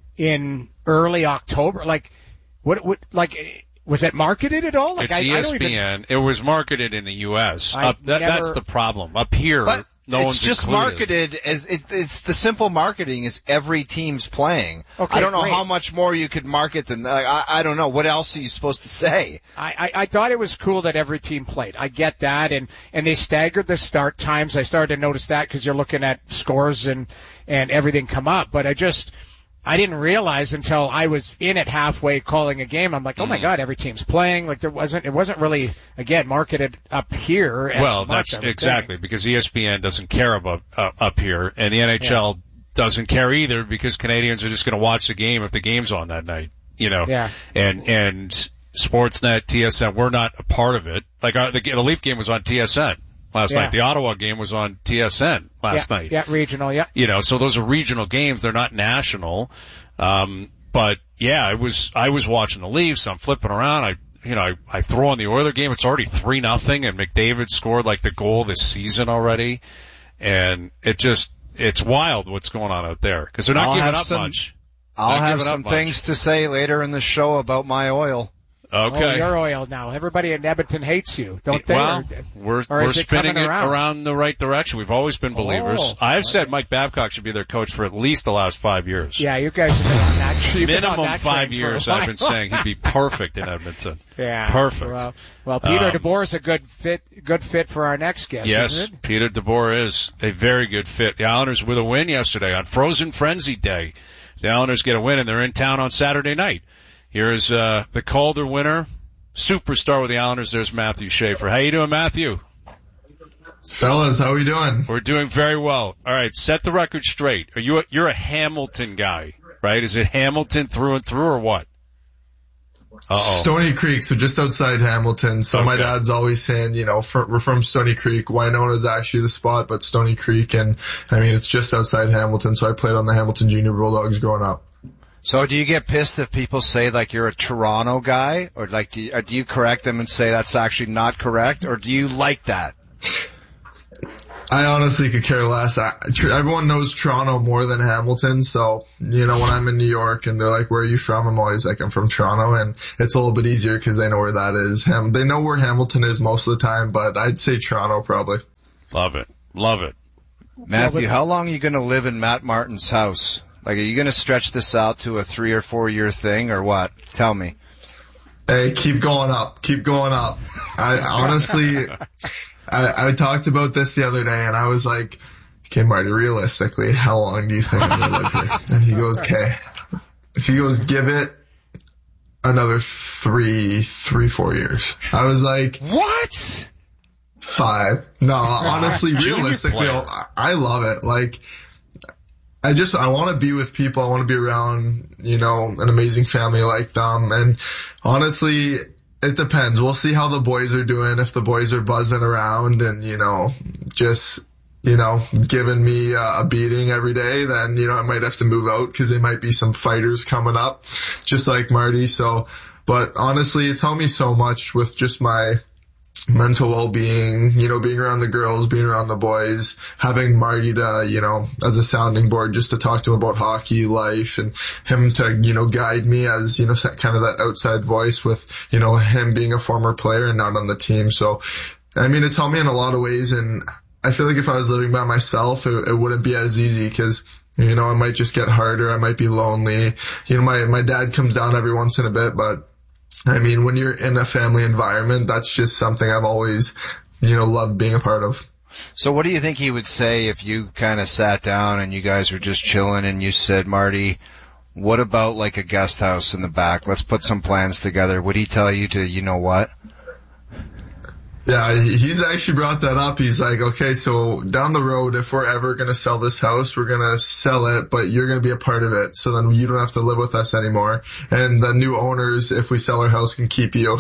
in early October? Like, what, what, like, was it marketed at all? Like, It's I, E I S don't P even, N. It was marketed in the U S. I Up, that, never- that's the problem. Up here, But no it's one's just included. marketed as, it, it's the simple marketing is every team's playing. Okay, I don't know great. how much more you could market than, like, I, I don't know. What else are you supposed to say? I, I, I thought it was cool that every team played. I get that, and, and they staggered the start times. I started to notice that because you're looking at scores and, and everything come up, but I just, I didn't realize until I was in it halfway calling a game. I'm like, oh my Mm. God, every team's playing. Like there wasn't, it wasn't really, again, marketed up here. as Well, much, that's I would exactly think. because E S P N doesn't care about uh, up here, and the N H L doesn't care either because Canadians are just going to watch the game if the game's on that night. You know, Yeah. and and Sportsnet, T S N, we're not a part of it. Like our, the, the Leaf game was on T S N last Yeah. night. The Ottawa game was on T S N last yeah, night. Yeah, regional, yeah. You know, so those are regional games. They're not national. Um, but yeah, I was, I was watching the Leafs. I'm flipping around. I, you know, I, I throw on the Oiler game. It's already three nothing and McDavid scored like the goal this season already. And it just, it's wild what's going on out there because they're not I'll giving have up some- much. I'll Not have giving up some much. things to say later in the show about my oil. Okay. Oh, you're oiled now. Everybody in Edmonton hates you, don't they? Well, Or- we're, or we're is it spinning coming it around? around the right direction. We've always been believers. Oh, I've said Mike Babcock should be their coach for at least the last five years. Yeah, you guys have been on that. You've been on Minimum that five train for a years I've been while. saying he'd be perfect in Edmonton. Yeah. Perfect. Well, well Peter Um, DeBoer is a good fit, good fit for our next guest, Yes, isn't it? Peter DeBoer is a very good fit. The Islanders with a win yesterday on Frozen Frenzy Day. The Islanders get a win and they're in town on Saturday night. Here is, uh, the Calder winner, superstar with the Islanders. There's Matthew Schaefer. How you doing, Matthew? Fellas, how we doing? We're doing very well. All right, set the record straight. Are you a, you're a Hamilton guy, right? Is it Hamilton through and through or what? Uh-oh. Stony Creek, so just outside Hamilton. So my Okay. dad's always saying, you know, for, we're from Stony Creek. Winona's actually the spot, but Stony Creek, and I mean, it's just outside Hamilton. So I played on the Hamilton Junior Bulldogs growing up. So do you get pissed if people say like you're a Toronto guy, or like do you, or do you correct them and say that's actually not correct, or do you like that? I honestly could care less. I, tr- everyone knows Toronto more than Hamilton, so, you know, when I'm in New York and they're like, where are you from? I'm always like, I'm from Toronto, and it's a little bit easier because they know where that is. Ham- they know where Hamilton is most of the time, but I'd say Toronto probably. Love it. Love it. Matthew, how long are you going to live in Matt Martin's house? Like, are you going to stretch this out to a three or four year thing, or what? Tell me. Hey, keep going up. Keep going up. I honestly... I, I talked about this the other day, and I was like, okay, Marty, realistically, how long do you think I'm going to live here? And he goes, okay. If he goes, give it another three, three, four years. I was like, what? Five. No, honestly, realistically, I, I love it. Like, I just, I want to be with people. I want to be around, you know, an amazing family like them. And honestly, it depends. We'll see how the boys are doing. If the boys are buzzing around and, you know, just, you know, giving me uh, a beating every day, then, you know, I might have to move out because there might be some fighters coming up, just like Marty. So, but honestly, it's helped me so much with just my mental well-being, you know, being around the girls, being around the boys, having Marty to, you know, as a sounding board just to talk to him about hockey, life, and him to, you know, guide me as, you know, kind of that outside voice with, you know, him being a former player and not on the team. So, I mean, it's helped me in a lot of ways, and I feel like if I was living by myself, it, it wouldn't be as easy because, you know, it might just get harder. I might be lonely. You know, my, my dad comes down every once in a bit, but I mean, when you're in a family environment, that's just something I've always, you know, loved being a part of. So what do you think he would say if you kind of sat down and you guys were just chilling and you said, Marty, what about like a guest house in the back? Let's put some plans together. Would he tell you to, you know what? Yeah, he's actually brought that up. He's like, okay, so down the road, if we're ever going to sell this house, we're going to sell it, but you're going to be a part of it. So then you don't have to live with us anymore. And the new owners, if we sell our house, can keep you.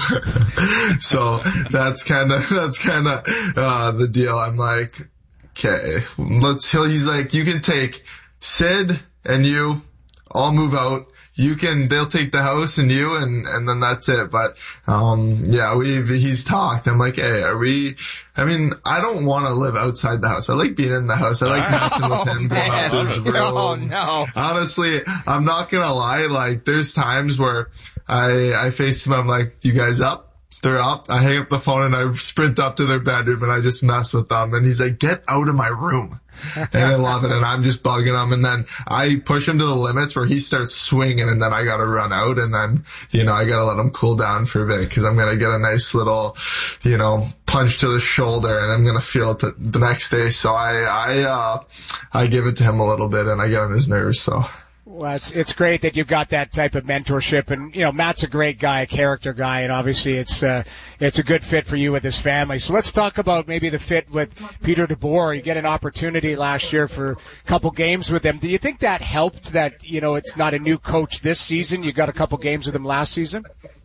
So that's kind of, that's kind of, uh, the deal. I'm like, okay, let's, he's like, you can take Sid and you, I'll move out. You can, they'll take the house and you, and, and then that's it. But, um, yeah, we've, he's talked. I'm like, hey, are we, I mean, I don't want to live outside the house. I like being in the house. I like messing with him, going out to his room. No, no. Honestly, I'm not gonna lie, like, there's times where I, I face him, I'm like, you guys up? They're up. I hang up the phone and I sprint up to their bedroom and I just mess with them. And he's like, get out of my room. And I love it. And I'm just bugging him. And then I push him to the limits where he starts swinging and then I got to run out. And then, you know, I got to let him cool down for a bit because I'm going to get a nice little, you know, punch to the shoulder and I'm going to feel it the next day. So I, I, uh, I give it to him a little bit and I get on his nerves. So. Well, it's, it's great that you've got that type of mentorship, and you know Matt's a great guy, a character guy, and obviously it's uh, it's a good fit for you with his family. So let's talk about maybe the fit with Peter DeBoer. You get an opportunity last year for a couple games with him. Do you think that helped? That you know it's not a new coach this season. You got a couple games with him last season.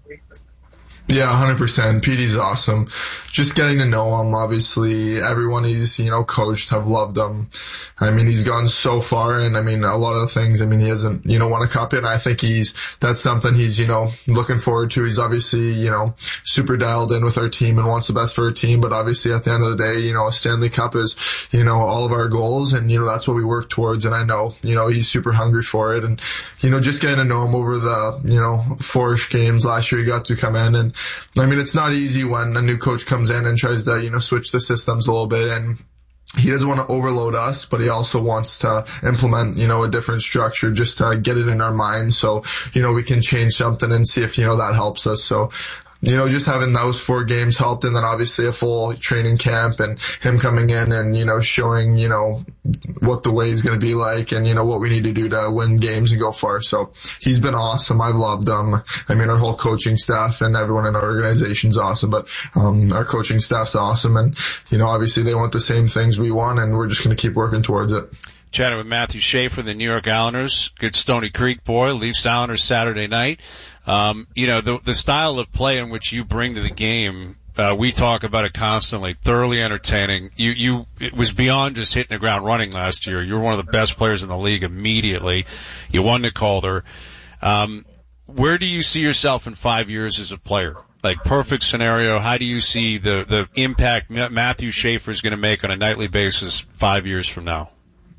Yeah, one hundred percent. Petey's awesome. Just getting to know him, obviously. Everyone he's, you know, coached have loved him. I mean, he's gone so far, and I mean, a lot of the things, I mean, he hasn't, you know, won a cup yet. I think he's, that's something he's, you know, looking forward to. He's obviously, you know, super dialed in with our team and wants the best for our team, but obviously at the end of the day, you know, a Stanley Cup is, you know, all of our goals, and, you know, that's what we work towards, and I know, you know, he's super hungry for it, and, you know, just getting to know him over the, you know, four-ish games last year, he got to come in, and I mean, it's not easy when a new coach comes in and tries to, you know, switch the systems a little bit, and he doesn't want to overload us, but he also wants to implement, you know, a different structure just to get it in our minds so, you know, we can change something and see if, you know, that helps us. So, you know, just having those four games helped, and then obviously a full training camp and him coming in and, you know, showing, you know, what the way is going to be like and, you know, what we need to do to win games and go far. So he's been awesome. I've loved him. I mean, our whole coaching staff and everyone in our organization's awesome, but, um, our coaching staff's awesome. And, you know, obviously they want the same things we want, and we're just going to keep working towards it. Chatting with Matthew Schaefer, the New York Islanders, good Stony Creek boy, Leafs Islanders Saturday night. Um, you know, the, the style of play in which you bring to the game, uh, we talk about it constantly, thoroughly entertaining. You, you, it was beyond just hitting the ground running last year. You were one of the best players in the league immediately. You won the Calder. Um, where do you see yourself in five years as a player? Like, perfect scenario, how do you see the, the impact Matthew Schaefer is going to make on a nightly basis five years from now?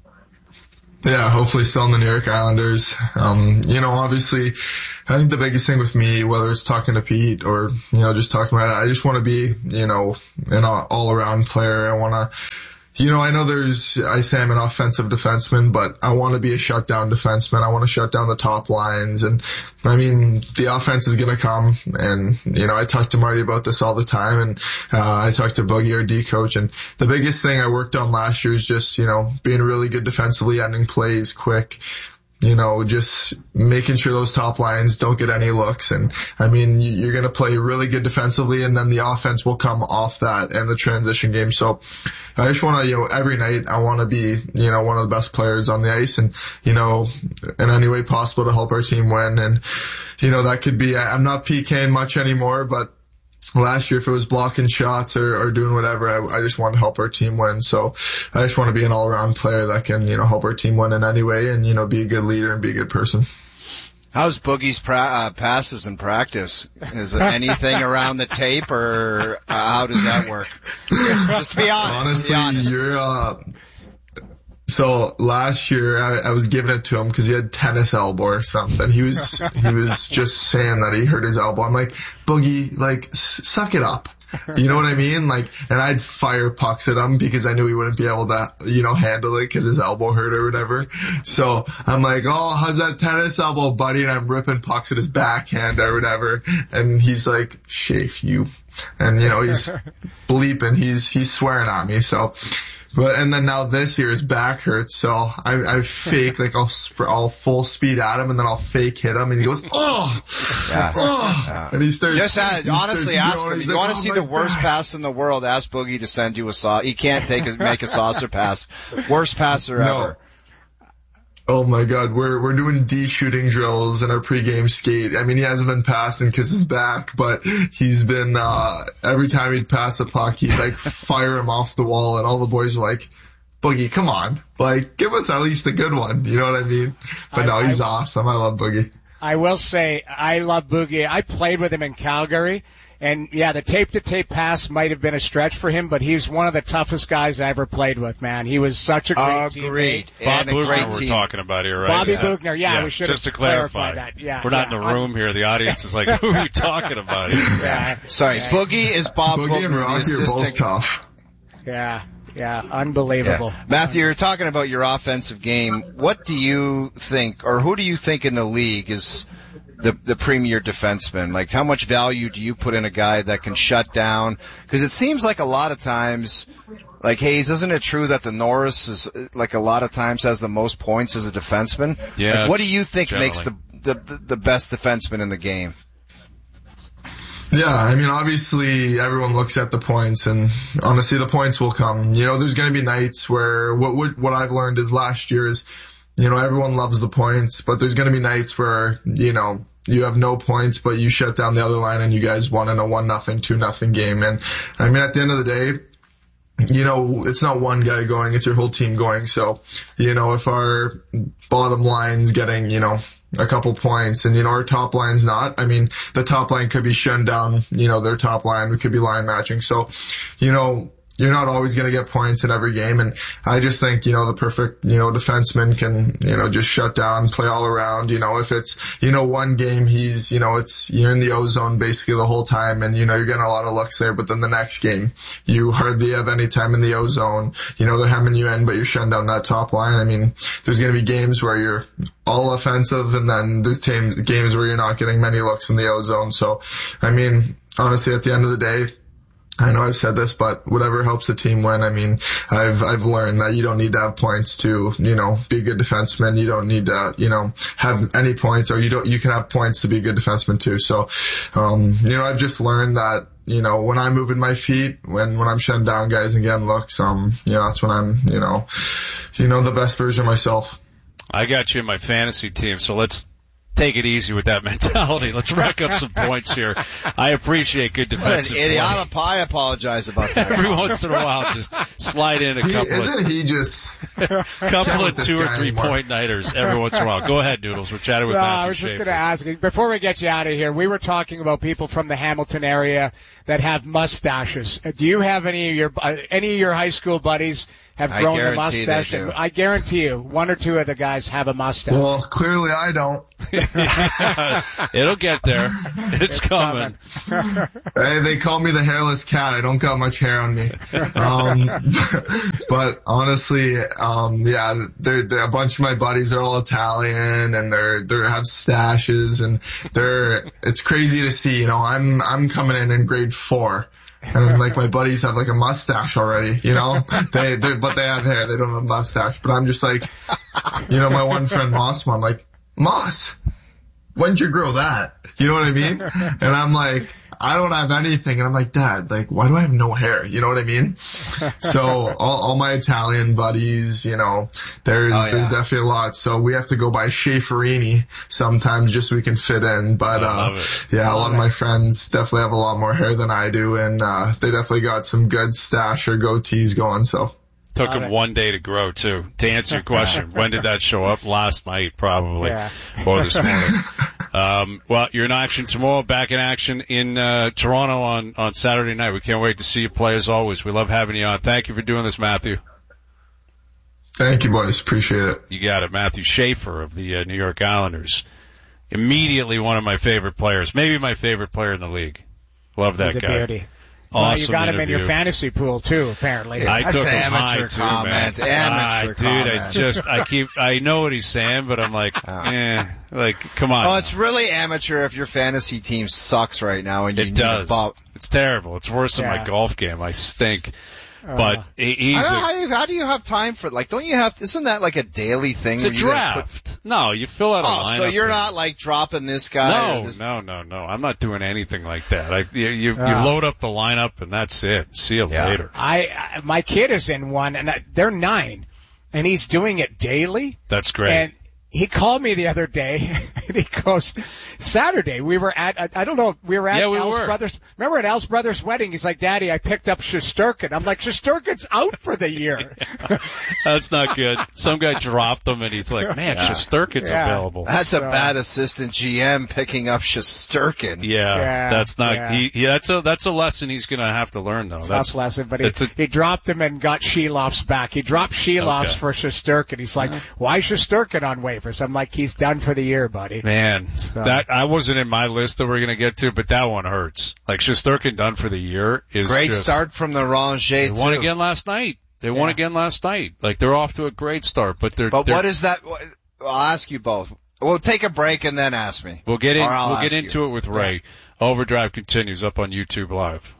Yeah, hopefully still in the New York Islanders. Um, you know, obviously, I think the biggest thing with me, whether it's talking to Pete or, you know, just talking about it, I just want to be, you know, an all-around player. I want to, you know, I know there's, I say I'm an offensive defenseman, but I want to be a shutdown defenseman. I want to shut down the top lines. And I mean, the offense is going to come. And, you know, I talk to Marty about this all the time. And, uh, I talk to Boogie, our D coach. And the biggest thing I worked on last year is just, you know, being really good defensively, ending plays quick. You know, just making sure those top lines don't get any looks. And I mean, you're going to play really good defensively, and then the offense will come off that and the transition game. So I just want to, you know, every night I want to be, you know, one of the best players on the ice, and, you know, in any way possible to help our team win. And, you know, that could be, I'm not PKing much anymore, but last year, if it was blocking shots or, or doing whatever, I, I just want to help our team win. So I just want to be an all-around player that can, you know, help our team win in any way, and, you know, be a good leader and be a good person. How's Boogie's pra- uh, passes in practice? Is it anything around the tape, or uh, how does that work? Just be honest. Honestly, be honest. you're, uh, so last year I, I was giving it to him because he had tennis elbow or something. He was, he was just saying that he hurt his elbow. I'm like, Boogie, like, s- suck it up. You know what I mean? Like, and I'd fire pucks at him because I knew he wouldn't be able to, you know, handle it because his elbow hurt or whatever. So I'm like, oh, how's that tennis elbow, buddy? And I'm ripping pucks at his backhand or whatever. And he's like, Shafe, you. And, you know, he's bleeping. He's, he's swearing at me. So, but, and then now this year his back hurts, so I, I fake, like I'll, sp- I'll full speed at him and then I'll fake hit him and he goes, oh, yes. oh, yeah. and he starts, just had, he honestly starts ask him, going, you like, want to oh, see my the worst back. pass in the world, ask Boogie to send you a saucer. He can't take a, make a saucer pass. Worst passer no. ever. Oh my God, we're we're doing D shooting drills in our pregame skate. I mean, he hasn't been passing because his back, but he's been uh every time he'd pass a puck, he'd like fire him off the wall, and all the boys are like, Boogie, come on, like give us at least a good one. You know what I mean? But I, no, he's I, awesome. I love Boogie. I will say I love Boogie. I played with him in Calgary. And yeah, the tape-to-tape pass might have been a stretch for him, but he's one of the toughest guys I ever played with, man. He was such a great uh, teammate. Bob Bugner we're team. talking about here, right? Bobby yeah. Bugner, yeah, yeah. we should Just have to clarify that. Yeah, we're not yeah. in a room here. The audience is like, who are you talking about? yeah. Sorry, yeah. Boogie is Bob Boogie Bugner, and Rocky the are both assistant. tough. Yeah, yeah, unbelievable. Yeah. Matthew, you're talking about your offensive game. What do you think, or who do you think in the league is the the premier defenseman? Like, how much value do you put in a guy that can shut down? Because it seems like a lot of times, like, Hayes, isn't it true that the Norris is, like, a lot of times has the most points as a defenseman? Yeah. Like, what do you think generally. makes the, the the the best defenseman in the game? Yeah, I mean, obviously everyone looks at the points, and honestly the points will come. You know, there's going to be nights where what, what what I've learned is last year is, you know, everyone loves the points, but there's going to be nights where, you know, you have no points, but you shut down the other line and you guys won in a one nothing, two nothing game. And I mean, at the end of the day, you know, it's not one guy going, it's your whole team going. So, you know, if our bottom line's getting, you know, a couple points and, you know, our top line's not, I mean, the top line could be shutting down, you know, their top line. We could be line matching. So, you know, you're not always going to get points in every game. And I just think, you know, the perfect, you know, defenseman can, you know, just shut down, play all around. You know, if it's, you know, one game he's, you know, it's, you're in the O-zone basically the whole time and, you know, you're getting a lot of looks there. But then the next game, you hardly have any time in the O-zone. You know, they're hemming you in, but you're shutting down that top line. I mean, there's going to be games where you're all offensive and then there's teams, games where you're not getting many looks in the O-zone. So, I mean, honestly, at the end of the day, I know I've said this, but whatever helps the team win. I mean, I've, I've learned that you don't need to have points to, you know, be a good defenseman. You don't need to, you know, have any points, or you don't, you can have points to be a good defenseman too. So, um, you know, I've just learned that, you know, when I'm moving my feet, when, when I'm shutting down guys and getting looks, um, you know, that's when I'm, you know, you know, the best version of myself. I got you in my fantasy team, so let's take it easy with that mentality. Let's rack up some points here. I appreciate good defensive What an idiot. play. I'm a pie. I apologize about that. Every once in a while, just slide in a He, couple isn't of he just couple of this two or guy three anymore. point nighters every once in a while. Go ahead, Noodles. We're chatting with No, Matthew I was just Schaefer. going to ask you, before we get you out of here, we were talking about people from the Hamilton area that have mustaches. Uh, Do you have any of your uh, any of your high school buddies have I grown a guarantee they mustache? do. I guarantee you, one or two of the guys have a mustache. Well, clearly I don't. It'll get there. It's, coming. Hey, they call me the hairless cat. I don't got much hair on me. Um, but honestly, um, yeah, they're, they're, a bunch of my buddies are all Italian and they're, they have stashes and they're, it's crazy to see, you know, I'm, I'm coming in in grade four. And like my buddies have like a mustache already, you know, they, they, but they have hair. They don't have a mustache, but I'm just like, you know, my one friend Moss, I'm like, Moss, when'd you grow that? You know what I mean? And I'm like, I don't have anything. And I'm like, Dad, like, why do I have no hair? You know what I mean? So all, all my Italian buddies, you know, there's, Oh, yeah. there's definitely a lot. So we have to go by Schaeferini sometimes just so we can fit in. But, I uh, love it. yeah, a lot of my friends definitely have a lot more hair than I do. And, uh, they definitely got some good stash or goatees going. So. Took Love him it. one day to grow, too. To answer your question, when did that show up? Last night, probably. Yeah. Or this morning. Um, well, you're in action tomorrow, back in action in uh, Toronto on, on Saturday night. We can't wait to see you play as always. We love having you on. Thank you for doing this, Matthew. Thank you, boys. Appreciate it. You got it. Matthew Schaefer of the uh, New York Islanders. Immediately one of my favorite players. Maybe my favorite player in the league. Love that He's a guy. beauty. Well, Awesome you got him in your interview. fantasy pool too, apparently. I That's took an him high amateur too, comment. man. Amateur Ah, dude, I comment. just, I keep, I know what he's saying, but I'm like, eh, like, come on. Oh, it's really amateur if your fantasy team sucks right now and you It need does. a bump. It's terrible. It's worse than my Yeah. golf game. I stink. Uh, But he- he's I don't know, a, how, do you, how do you have time for like? Don't you have? Isn't that like a daily thing? it's a where you gotta draft. No, you fill out Put, a oh, lineup. so you're and- not like dropping this guy? No, or this, no, no, no. I'm not doing anything like that. I, you, you, you Ah. load up the lineup and that's it. See you Yeah. later. I, I my kid is in one, and I, they're nine, and he's doing it daily. That's great. And he called me the other day, and he goes, Saturday, we were at, I, I don't know, we were at Yeah, we Al's were. brother's, remember at Al's brother's wedding, he's like, Daddy, I picked up Shesterkin. I'm like, Shesterkin's out for the year. That's not good. Some guy dropped him and he's like, man, Shesterkin's Yeah. available. That's a So- bad assistant G M picking up Shesterkin. Yeah, Yeah, that's not. yeah. He, yeah, that's a that's a lesson he's gonna have to learn though. Tough lesson, but he, it's a, he dropped him and got Sheloff's back. He dropped Sheloff's Okay. for Shesterkin. He's like, why Shesterkin on waivers? I'm like, he's done for the year, buddy. man. So- That I wasn't in my list that we're gonna get to, but that one hurts. Like Shesterkin done for the year is Great just, start from the Ranger They too. won again last night. They won Yeah. again last night. Like they're off to a great start, but they're. But they're, what is that? what- I'll ask you both. We'll take a break and then ask me. We'll get in. Or I'll We'll get ask into you. it with Ray. Overdrive continues up on YouTube Live.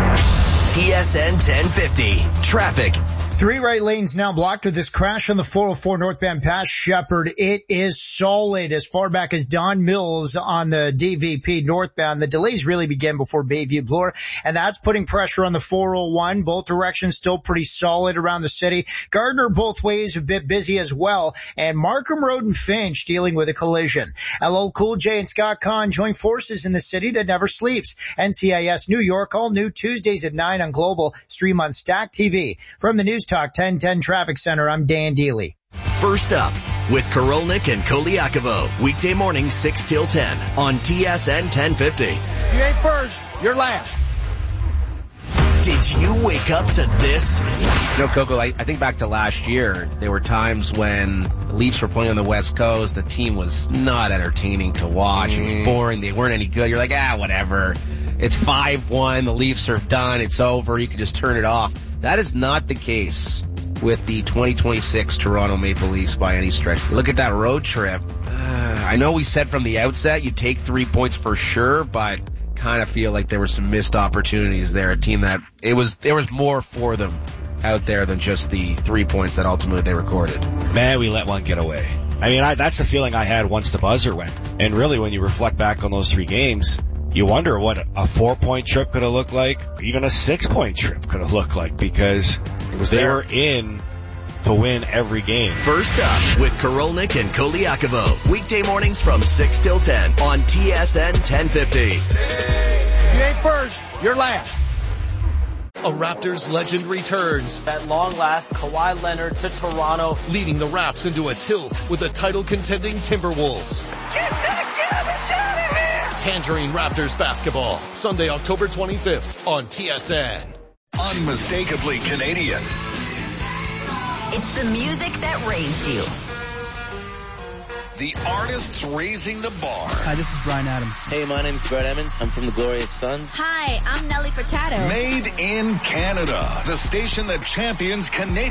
T S N ten fifty. Traffic. Three right lanes now blocked with this crash on the four oh four northbound past Shepherd. It is solid as far back as Don Mills on the D V P northbound. The delays really begin before Bayview Bloor, and that's putting pressure on the four oh one. Both directions still pretty solid around the city. Gardner both ways a bit busy as well, and Markham Road and Finch dealing with a collision. L L Cool J and Scott Conn join forces in the city that never sleeps. N C I S New York, all new Tuesdays at nine on Global. Stream on Stack T V. From the News Talk ten ten Traffic Center, I'm Dan Deely. First up with Korolnik and Koliakovo. Weekday morning six till ten on T S N ten fifty. You ain't first, you're last. Did you wake up to this? You know, Coco, I, I think back to last year, there were times when the Leafs were playing on the West Coast, the team was not entertaining to watch. It was boring. They weren't any good. You're like, ah, whatever. It's five one. The Leafs are done. It's over. You can just turn it off. That is not the case with the twenty twenty-six Toronto Maple Leafs by any stretch. Look at that road trip. Uh, I know we said from the outset you take three points for sure, but kind of feel like there were some missed opportunities there. A team that it was there was more for them out there than just the three points that ultimately they recorded. Man, we let one get away. I mean, I, that's the feeling I had once the buzzer went. And really, when you reflect back on those three games, you wonder what a four-point trip could have looked like, or even a six-point trip could have looked like, because It was they there. were in to win every game. First Up with Korolnik and Koliakovo. Weekday mornings from six till ten on T S N ten fifty. You ain't first, you're last. A Raptors legend returns. At long last, Kawhi Leonard to Toronto, leading the Raps into a tilt with the title-contending Timberwolves. Get that garbage out of here! Tangerine Raptors basketball, Sunday, October twenty-fifth on T S N. Unmistakably Canadian. It's the music that raised you. The artists raising the bar. Hi, this is Bryan Adams. Hey, my name's Brett Emmons. I'm from the Glorious Sons. Hi, I'm Nelly Furtado. Made in Canada, the station that champions Canadian